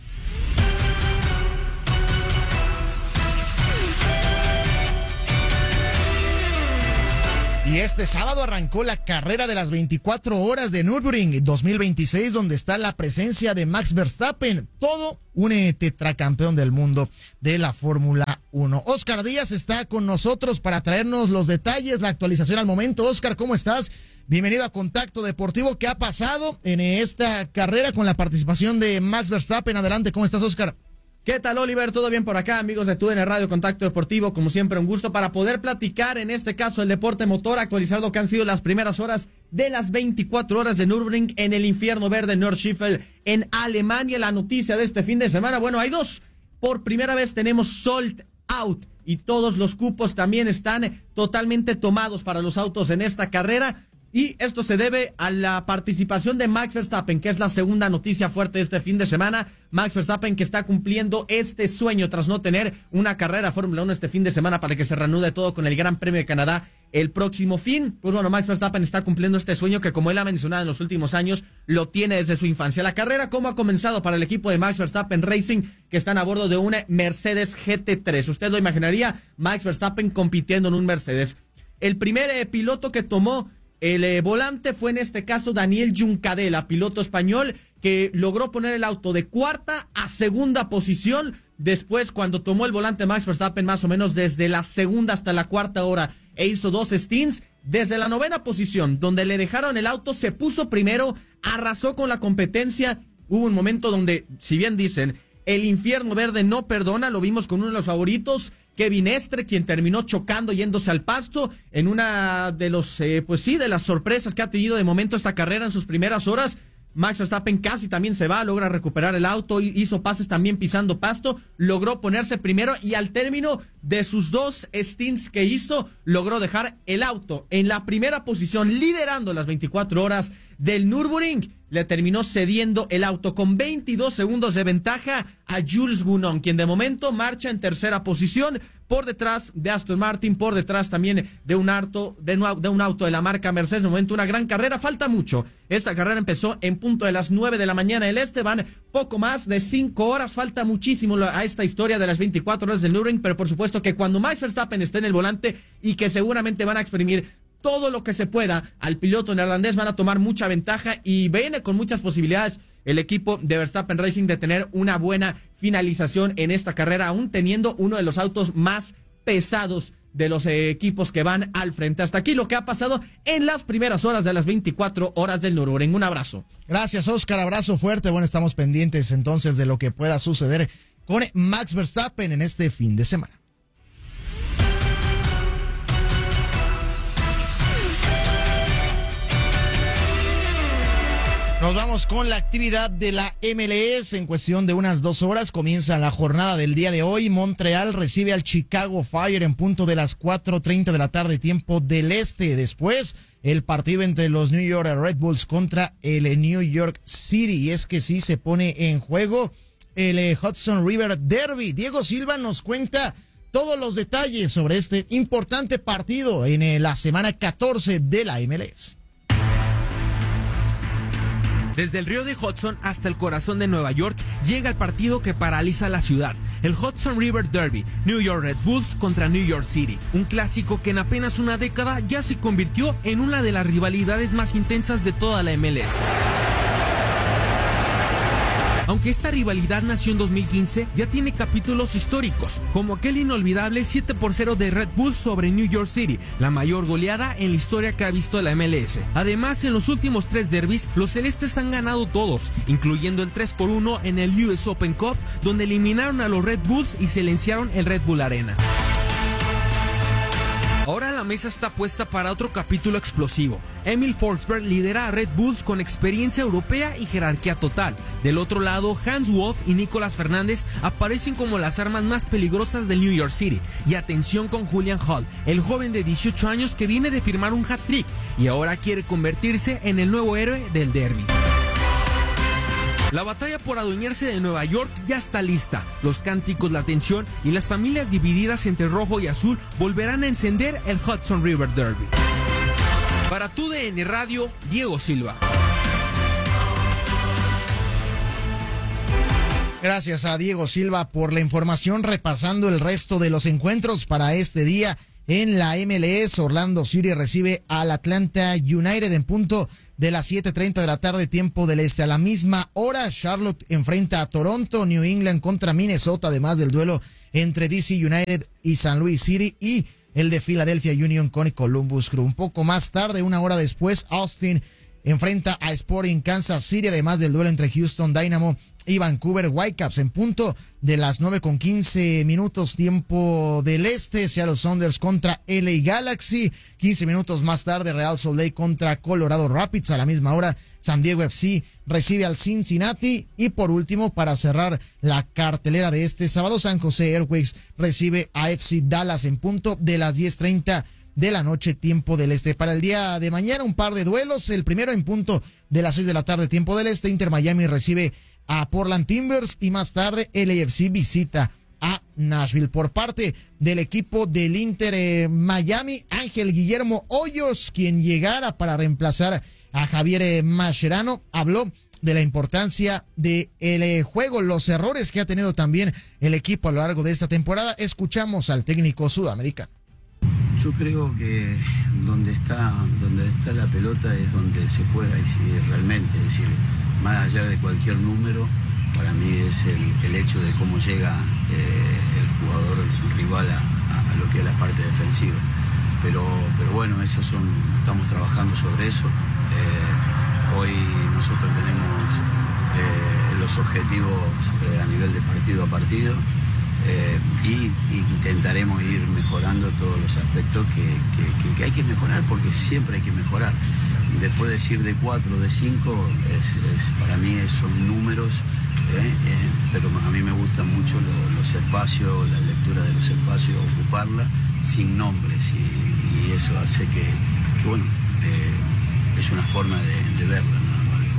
Y este sábado arrancó la carrera de las 24 horas de Nürburgring 2026, donde está la presencia de Max Verstappen, todo un tetracampeón del mundo de la Fórmula 1. Oscar Díaz está con nosotros para traernos los detalles, la actualización al momento. Oscar, ¿cómo estás? Bienvenido a Contacto Deportivo. ¿Qué ha pasado en esta carrera con la participación de Max Verstappen? Adelante, ¿cómo estás, Oscar? ¿Qué tal, Oliver? ¿Todo bien por acá, amigos de TUDN Radio Contacto Deportivo? Como siempre, un gusto para poder platicar, en este caso, el deporte motor, actualizar lo que han sido las primeras horas de las 24 horas de Nürburgring en el infierno verde Nordschleife en Alemania. La noticia de este fin de semana, bueno, hay dos. Por primera vez tenemos sold out y todos los cupos también están totalmente tomados para los autos en esta carrera. Y esto se debe a la participación de Max Verstappen, que es la segunda noticia fuerte de este fin de semana. Max Verstappen, que está cumpliendo este sueño tras no tener una carrera Fórmula 1 este fin de semana para que se reanude todo con el Gran Premio de Canadá el próximo fin. Pues bueno, Max Verstappen está cumpliendo este sueño que, como él ha mencionado en los últimos años, lo tiene desde su infancia. La carrera, ¿cómo ha comenzado para el equipo de Max Verstappen Racing, que están a bordo de una Mercedes GT3? Usted lo imaginaría, Max Verstappen compitiendo en un Mercedes. El primer piloto que tomó el volante fue en este caso Daniel Juncadella, piloto español que logró poner el auto de cuarta a segunda posición. Después, cuando tomó el volante Max Verstappen, más o menos desde la segunda hasta la cuarta hora, e hizo 2 stints, desde la novena posición, donde le dejaron el auto, se puso primero, arrasó con la competencia. Hubo un momento donde, si bien dicen, el infierno verde no perdona, lo vimos con uno de los favoritos, Kevin Estre, quien terminó chocando yéndose al pasto en una de los, de las sorpresas que ha tenido de momento esta carrera en sus primeras horas. Max Verstappen casi también se va, logra recuperar el auto, hizo pases también pisando pasto, logró ponerse primero y al término de sus 2 stints que hizo, logró dejar el auto en la primera posición, liderando las 24 horas del Nürburgring. Le terminó cediendo el auto con 22 segundos de ventaja a Jules Bounon, quien de momento marcha en tercera posición, por detrás de Aston Martin, por detrás también de un auto de la marca Mercedes. De momento una gran carrera, falta mucho. Esta carrera empezó en punto de las 9 de la mañana del este, van poco más de 5 horas, falta muchísimo a esta historia de las 24 horas del Nürburgring, pero por supuesto que cuando Max Verstappen esté en el volante y que seguramente van a exprimir todo lo que se pueda al piloto neerlandés, van a tomar mucha ventaja y viene con muchas posibilidades el equipo de Verstappen Racing de tener una buena finalización en esta carrera, aún teniendo uno de los autos más pesados de los equipos que van al frente. Hasta aquí lo que ha pasado en las primeras horas de las 24 horas del Nürburgring. Un abrazo. Gracias, Oscar. Abrazo fuerte. Bueno, estamos pendientes entonces de lo que pueda suceder con Max Verstappen en este fin de semana. Nos vamos con la actividad de la MLS. En cuestión de unas 2 horas comienza la jornada del día de hoy. Montreal recibe al Chicago Fire en punto de las 4:30 de la tarde, tiempo del este. Después, el partido entre los New York Red Bulls contra el New York City. Y es que sí se pone en juego el Hudson River Derby. Diego Silva nos cuenta todos los detalles sobre este importante partido en la semana 14 de la MLS. Desde el río de Hudson hasta el corazón de Nueva York llega el partido que paraliza la ciudad, el Hudson River Derby, New York Red Bulls contra New York City, un clásico que en apenas una década ya se convirtió en una de las rivalidades más intensas de toda la MLS. Aunque esta rivalidad nació en 2015, ya tiene capítulos históricos, como aquel inolvidable 7-0 de Red Bull sobre New York City, la mayor goleada en la historia que ha visto la MLS. Además, en los últimos 3 derbis, los celestes han ganado todos, incluyendo el 3-1 en el US Open Cup, donde eliminaron a los Red Bulls y silenciaron el Red Bull Arena. Ahora la mesa está puesta para otro capítulo explosivo. Emil Forsberg lidera a Red Bulls con experiencia europea y jerarquía total. Del otro lado, Hans Wolf y Nicolás Fernández aparecen como las armas más peligrosas del New York City. Y atención con Julian Hall, el joven de 18 años que viene de firmar un hat-trick y ahora quiere convertirse en el nuevo héroe del derbi. La batalla por adueñarse de Nueva York ya está lista. Los cánticos, la tensión y las familias divididas entre rojo y azul volverán a encender el Hudson River Derby. Para TUDN Radio, Diego Silva. Gracias a Diego Silva por la información, repasando el resto de los encuentros para este día. En la MLS, Orlando City recibe al Atlanta United en punto de las 7:30 de la tarde, tiempo del este. A la misma hora, Charlotte enfrenta a Toronto, New England contra Minnesota, además del duelo entre DC United y San Luis City, y el de Philadelphia Union con Columbus Crew. Un poco más tarde, una hora después, Austin enfrenta a Sporting Kansas City, además del duelo entre Houston Dynamo y Vancouver Whitecaps en punto de las 9:15 tiempo del este. Seattle Sounders contra LA Galaxy. 15 minutos más tarde, Real Salt Lake contra Colorado Rapids. A la misma hora, San Diego FC recibe al Cincinnati. Y por último, para cerrar la cartelera de este sábado, San José Earthquakes recibe a FC Dallas en punto de las 10:30 de la noche, tiempo del este. Para el día de mañana, un par de duelos. El primero en punto de las 6 de la tarde, tiempo del este. Inter Miami recibe a Portland Timbers, y más tarde LAFC visita a Nashville. Por parte del equipo del Inter Miami, Ángel Guillermo Hoyos, quien llegara para reemplazar a Javier Mascherano, habló de la importancia del juego, los errores que ha tenido también el equipo a lo largo de esta temporada. Escuchamos al técnico sudamericano. Yo creo que donde está la pelota es donde se juega, y si realmente, es decir, más allá de cualquier número, para mí es el hecho de cómo llega el jugador rival a lo que es la parte defensiva. Pero bueno, estamos trabajando sobre eso. Hoy nosotros tenemos los objetivos a nivel de partido a partido. Y intentaremos ir mejorando todos los aspectos que hay que mejorar, porque siempre hay que mejorar. Después decir de 4, de 5, para mí son números, pero a mí me gustan mucho los espacios, la lectura de los espacios, ocuparla sin nombres, y eso hace que bueno, es una forma de verla, ¿no?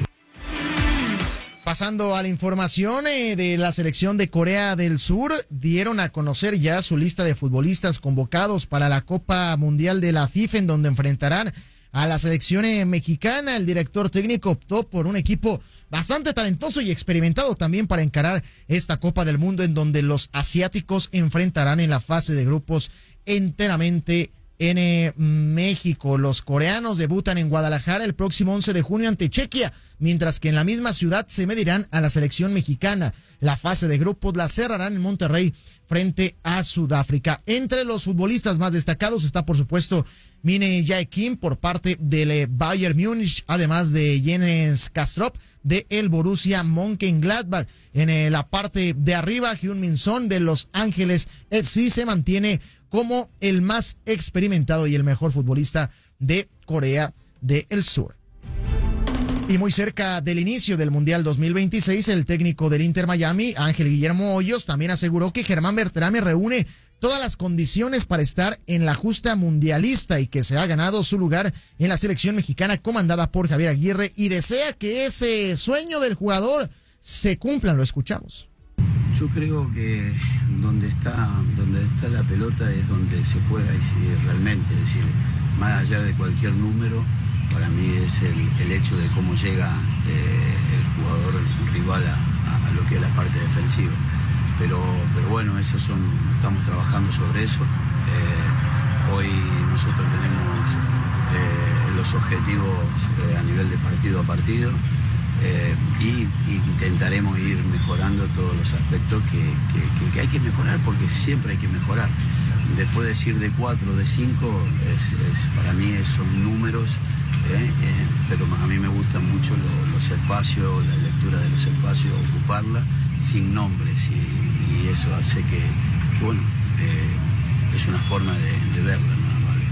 Pasando a la información de la selección de Corea del Sur, dieron a conocer ya su lista de futbolistas convocados para la Copa Mundial de la FIFA, en donde enfrentarán a la selección mexicana. El director técnico optó por un equipo bastante talentoso y experimentado también para encarar esta Copa del Mundo, en donde los asiáticos enfrentarán en la fase de grupos enteramente en México. Los coreanos debutan en Guadalajara el próximo 11 de junio ante Chequia, mientras que en la misma ciudad se medirán a la selección mexicana. La fase de grupos la cerrarán en Monterrey frente a Sudáfrica. Entre los futbolistas más destacados está, por supuesto, Mine Jae Kim por parte del Bayern Múnich, además de Jens Kastrop de el Borussia Mönchengladbach. En la parte de arriba, Heung-min Son de Los Ángeles FC se mantiene como el más experimentado y el mejor futbolista de Corea del Sur. Y muy cerca del inicio del Mundial 2026, el técnico del Inter Miami, Ángel Guillermo Hoyos, también aseguró que Germán Berterame reúne todas las condiciones para estar en la justa mundialista y que se ha ganado su lugar en la selección mexicana comandada por Javier Aguirre, y desea que ese sueño del jugador se cumpla. Lo escuchamos. Yo creo que donde está la pelota es donde se juega, y si realmente, es decir, más allá de cualquier número, para mí es el hecho de cómo llega el jugador rival a lo que es la parte defensiva. Pero bueno, estamos trabajando sobre eso. Hoy nosotros tenemos los objetivos a nivel de partido a partido. Y intentaremos ir mejorando todos los aspectos que hay que mejorar, porque siempre hay que mejorar. Después decir de 4, de 5, para mí son números, pero a mí me gustan mucho los espacios, la lectura de los espacios, ocuparla sin nombres, y eso hace que bueno, es una forma de verla, ¿no?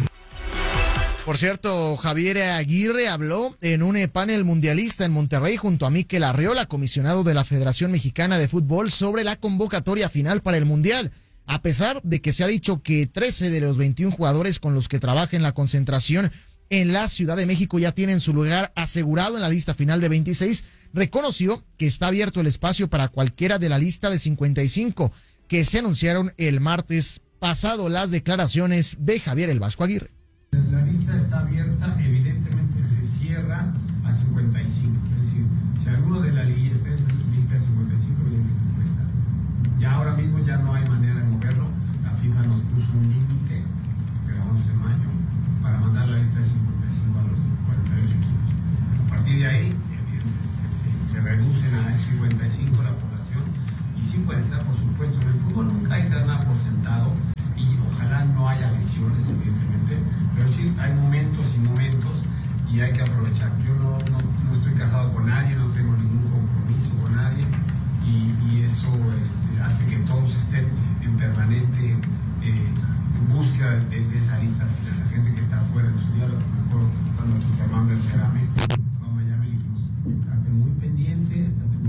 Por cierto, Javier Aguirre habló en un panel mundialista en Monterrey junto a Mikel Arriola, comisionado de la Federación Mexicana de Fútbol, sobre la convocatoria final para el Mundial. A pesar de que se ha dicho que 13 de los 21 jugadores con los que trabaja en la concentración en la Ciudad de México ya tienen su lugar asegurado en la lista final de 26, reconoció que está abierto el espacio para cualquiera de la lista de 55 que se anunciaron el martes pasado. Las declaraciones de Javier El Vasco Aguirre. La lista está abierta, evidentemente se cierra a 55, es decir, si alguno de la lista es lista de 55, evidentemente puede estar. Ya ahora mismo ya no hay manera de moverlo, la FIFA nos puso un límite, que era 11 de mayo, para mandar la lista de 55 a los 48 equipos. A partir de ahí, evidentemente, se reducen a 55 la población, y sí puede estar, por supuesto, en el fútbol nunca hay que dar nada por sentado, y ojalá no haya lesiones, evidentemente, pero sí hay momentos y momentos y hay que aprovechar. Yo no estoy casado con nadie, no tengo ningún compromiso con nadie y eso hace que todos estén en permanente búsqueda de esa lista final. La gente que está afuera en su diálogo, me acuerdo cuando nos formamos el Terame, cuando Miami le dijimos, estate muy pendiente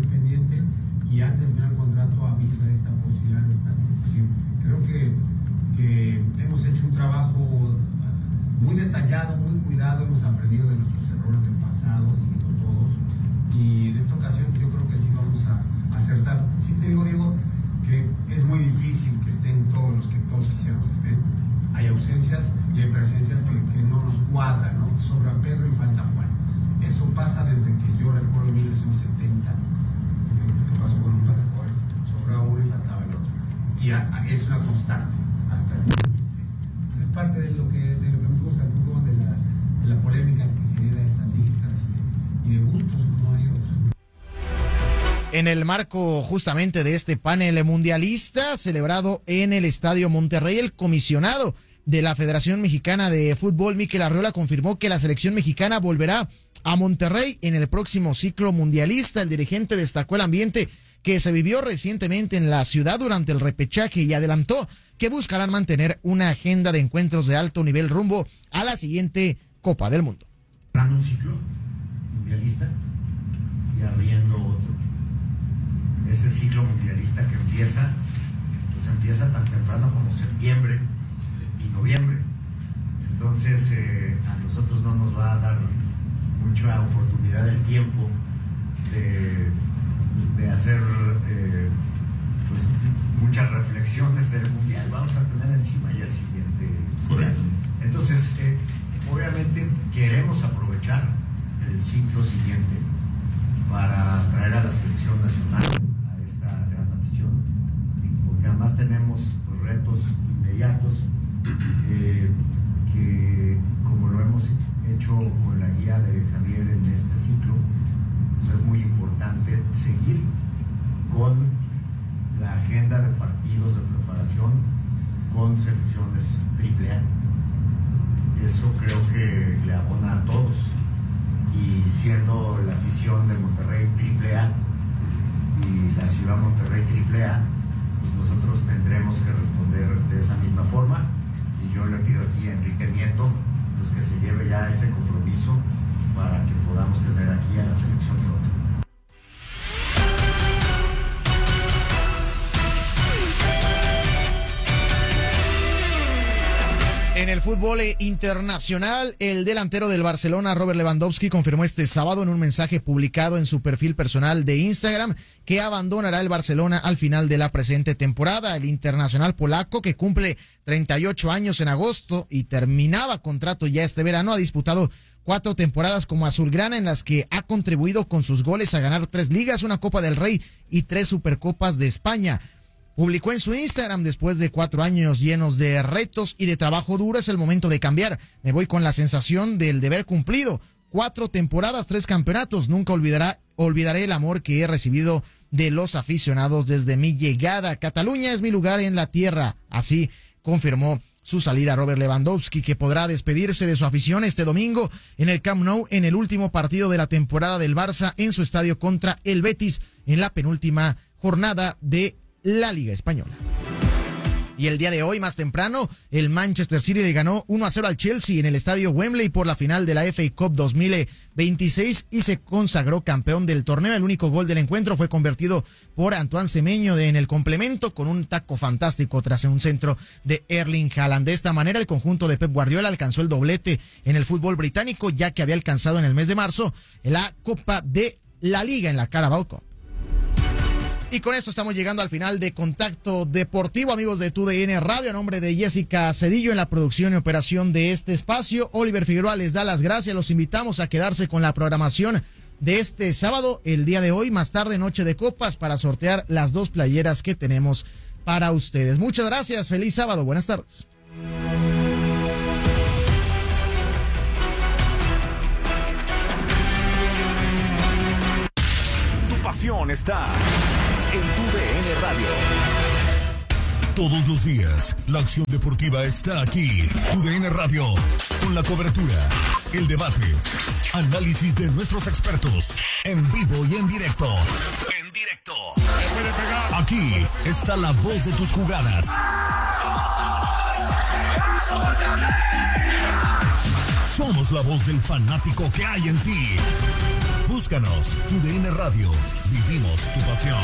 y antes de terminar el contrato avisa esta posibilidad de estar. Creo que hemos hecho un trabajo muy detallado, muy cuidado, hemos aprendido de nuestros errores del pasado, y todos, y en esta ocasión yo creo que sí vamos a acertar. Sí te digo, Diego, que es muy difícil que estén todos los que todos quisiéramos que estén. Hay ausencias y hay presencias que no nos cuadran, ¿no? Sobra Pedro y falta Juan. Eso pasa desde que yo recuerdo 1970, que pasó con un par de jugadores, sobra uno y faltaba el otro. Y es una constante hasta el 2016. Es parte de lo que me gusta el fútbol, de la polémica que genera estas listas y de gustos como hay otros. En el marco justamente de este panel mundialista celebrado en el Estadio Monterrey, el comisionado de la Federación Mexicana de Fútbol, Mikel Arriola, confirmó que la selección mexicana volverá a Monterrey en el próximo ciclo mundialista. El dirigente destacó el ambiente que se vivió recientemente en la ciudad durante el repechaje y adelantó que buscarán mantener una agenda de encuentros de alto nivel rumbo a la siguiente Copa del Mundo. Un ciclo mundialista y abriendo otro. Ese ciclo mundialista que empieza tan temprano como septiembre y noviembre. Entonces a nosotros no nos va a dar mucha oportunidad el tiempo de hacer pues, muchas reflexiones del mundial. Vamos a tener encima ya el siguiente. Correcto. Entonces obviamente queremos aprovechar el ciclo siguiente para traer a la selección nacional a esta gran afición, porque además tenemos pues, retos inmediatos que como lo hemos hecho con la guía de Javier en este ciclo, pues es muy importante seguir con la agenda de partidos de preparación con selecciones AAA. Eso creo que le abona a todos, y siendo la afición de Monterrey AAA y la ciudad Monterrey AAA, pues nosotros tendremos que responder de esa misma forma, y yo le pido aquí a Enrique Nieto pues que se lleve ya ese compromiso para que podamos tener aquí a la selección pronto. En el fútbol internacional, el delantero del Barcelona, Robert Lewandowski, confirmó este sábado en un mensaje publicado en su perfil personal de Instagram que abandonará el Barcelona al final de la presente temporada. El internacional polaco, que cumple 38 años en agosto y terminaba contrato ya este verano, ha disputado 4 temporadas como azulgrana en las que ha contribuido con sus goles a ganar 3 ligas, una Copa del Rey y 3 Supercopas de España. Publicó en su Instagram: después de 4 años llenos de retos y de trabajo duro, es el momento de cambiar. Me voy con la sensación del deber cumplido. 4 temporadas, 3 campeonatos. Nunca olvidaré el amor que he recibido de los aficionados desde mi llegada. Cataluña es mi lugar en la tierra. Así confirmó su salida Robert Lewandowski, que podrá despedirse de su afición este domingo en el Camp Nou en el último partido de la temporada del Barça en su estadio contra el Betis en la penúltima jornada de la Liga Española. Y el día de hoy, más temprano, el Manchester City le ganó 1-0 al Chelsea en el estadio Wembley por la final de la FA Cup 2026 y se consagró campeón del torneo. El único gol del encuentro fue convertido por Antoine Semenyo en el complemento con un taco fantástico tras un centro de Erling Haaland. De esta manera, el conjunto de Pep Guardiola alcanzó el doblete en el fútbol británico, ya que había alcanzado en el mes de marzo la Copa de la liga en la Carabao Cup. Y con esto estamos llegando al final de Contacto Deportivo, amigos de TUDN Radio. A nombre de Jessica Cedillo en la producción y operación de este espacio, Oliver Figueroa les da las gracias. Los invitamos a quedarse con la programación de este sábado, el día de hoy, más tarde, Noche de Copas, para sortear las 2 playeras que tenemos para ustedes. Muchas gracias, feliz sábado, buenas tardes. Tu pasión está en TUDN Radio. Todos los días, la acción deportiva está aquí. TUDN Radio, con la cobertura, el debate, análisis de nuestros expertos, en vivo y en directo. Aquí está la voz de tus jugadas. Somos la voz del fanático que hay en ti. Búscanos, TUDN Radio. Vivimos tu pasión.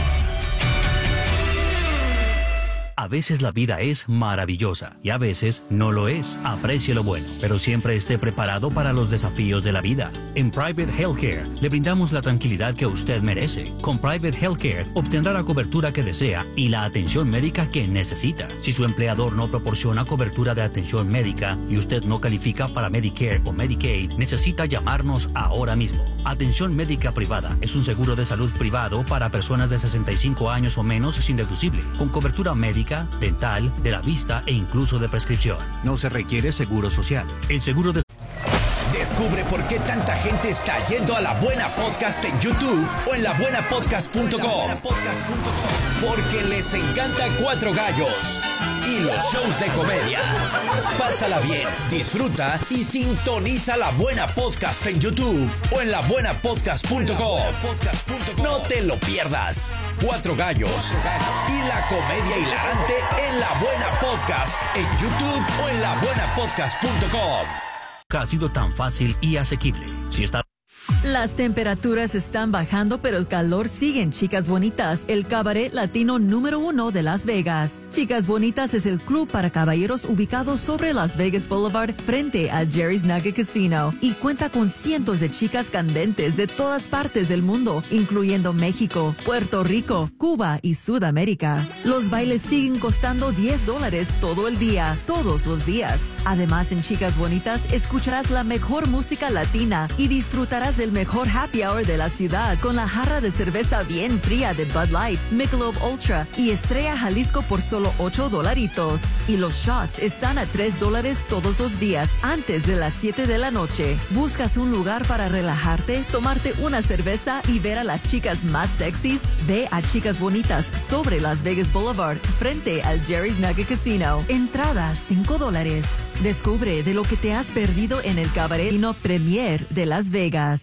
A veces la vida es maravillosa y a veces no lo es. Aprecie lo bueno, pero siempre esté preparado para los desafíos de la vida. En Private Healthcare le brindamos la tranquilidad que usted merece. Con Private Healthcare obtendrá la cobertura que desea y la atención médica que necesita. Si su empleador no proporciona cobertura de atención médica y usted no califica para Medicare o Medicaid, necesita llamarnos ahora mismo. Atención médica privada es un seguro de salud privado para personas de 65 años o menos sin deducible, con cobertura médica, dental, de la vista e incluso de prescripción. No se requiere seguro social. El seguro de... Descubre por qué tanta gente está yendo a La Buena Podcast en YouTube o en labuenapodcast.com. Porque les encanta Cuatro Gallos y los shows de comedia. Pásala bien, disfruta y sintoniza La Buena Podcast en YouTube o en labuenapodcast.com. No te lo pierdas. Cuatro Gallos y la comedia hilarante en La Buena Podcast en YouTube o en labuenapodcast.com. Ha sido tan fácil y asequible. Si está... Las temperaturas están bajando, pero el calor sigue en Chicas Bonitas, el cabaret latino número 1 de Las Vegas. Chicas Bonitas es el club para caballeros ubicado sobre Las Vegas Boulevard frente al Jerry's Nugget Casino y cuenta con cientos de chicas candentes de todas partes del mundo, incluyendo México, Puerto Rico, Cuba y Sudamérica. Los bailes siguen costando $10 todo el día, todos los días. Además, en Chicas Bonitas escucharás la mejor música latina y disfrutarás del mejor happy hour de la ciudad con la jarra de cerveza bien fría de Bud Light, Michelob Ultra y Estrella Jalisco por solo $8. Y los shots están a $3 todos los días antes de las 7 de la noche. ¿Buscas un lugar para relajarte, tomarte una cerveza y ver a las chicas más sexys? Ve a Chicas Bonitas sobre Las Vegas Boulevard frente al Jerry's Nugget Casino. Entrada $5. Descubre de lo que te has perdido en el cabaret Latino Premier de Las Vegas.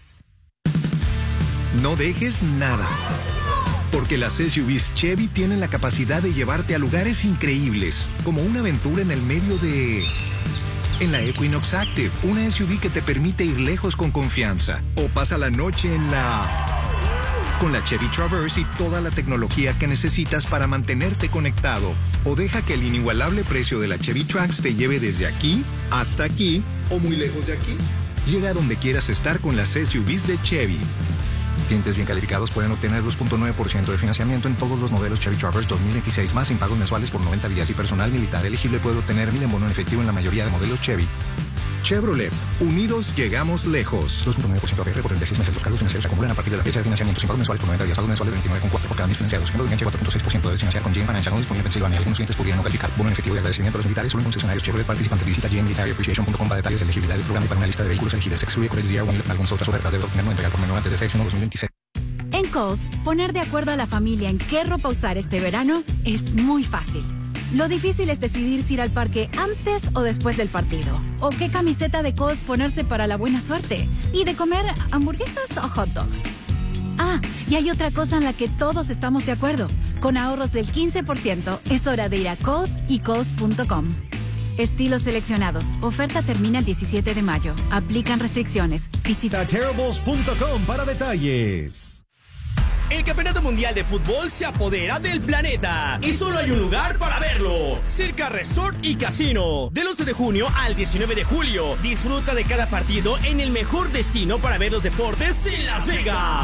No dejes nada, porque las SUVs Chevy tienen la capacidad de llevarte a lugares increíbles, como una aventura en el medio de... En la Equinox Active, una SUV que te permite ir lejos con confianza, o pasa la noche en la... Con la Chevy Traverse y toda la tecnología que necesitas para mantenerte conectado, o deja que el inigualable precio de la Chevy Trax te lleve desde aquí hasta aquí, o muy lejos de aquí. Llega a donde quieras estar con las SUVs de Chevy. Clientes bien calificados pueden obtener 2.9% de financiamiento en todos los modelos Chevy Traverse 2026 más sin pagos mensuales por 90 días y personal militar elegible puede obtener 1,000 en bono en efectivo en la mayoría de modelos Chevy. Chevrolet, unidos llegamos lejos. 2.9% APR por 36 meses. Los cargos financieros se acumulan a partir de la fecha de financiamiento sin pagos mensuales por 90 días. Pagos mensuales 29,4 por cada 1,000 financiados. Género de enganche 4.6% de financiar con GM Financial no disponible en Pensilvania. Algunos clientes podrían no calificar. Bono en efectivo y agradecimiento a los militares solo en concesionarios Chevrolet participantes. Visita gmmilitaryappreciation.com para detalles de elegibilidad del programa y para una lista de vehículos elegibles. Excluye Corex DR One y algunas otras ofertas. Debe obtener 90 por menor antes de 6/1/2026. En Kohl's, poner de acuerdo a la familia en qué ropa usar este verano es muy fácil. Lo difícil es decidir si ir al parque antes o después del partido. O qué camiseta de Kohl's ponerse para la buena suerte. Y de comer hamburguesas o hot dogs. Ah, y hay otra cosa en la que todos estamos de acuerdo. Con ahorros del 15%, es hora de ir a Kohl's y Kohl's.com. Estilos seleccionados. Oferta termina el 17 de mayo. Aplican restricciones. Visita Terribles.com para detalles. El Campeonato Mundial de Fútbol se apodera del planeta y solo hay un lugar para verlo: Circa Resort y Casino. Del 11 de junio al 19 de julio, disfruta de cada partido en el mejor destino para ver los deportes en Las Vegas.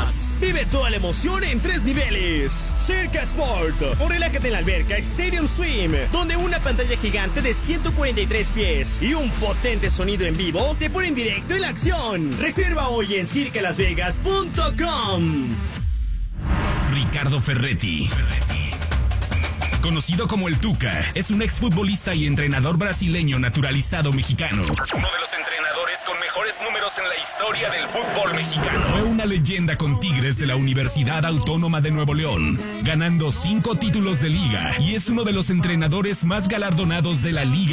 Vive toda la emoción en 3 niveles. Circa Sport, o relájate en la alberca Stadium Swim, donde una pantalla gigante de 143 pies y un potente sonido en vivo te ponen directo en la acción. Reserva hoy en circalasvegas.com. Ricardo Ferretti, conocido como el Tuca, es un exfutbolista y entrenador brasileño naturalizado mexicano. Uno de los entrenadores con mejores números en la historia del fútbol mexicano. Fue una leyenda con Tigres de la Universidad Autónoma de Nuevo León, ganando 5 títulos de liga, y es uno de los entrenadores más galardonados de la liga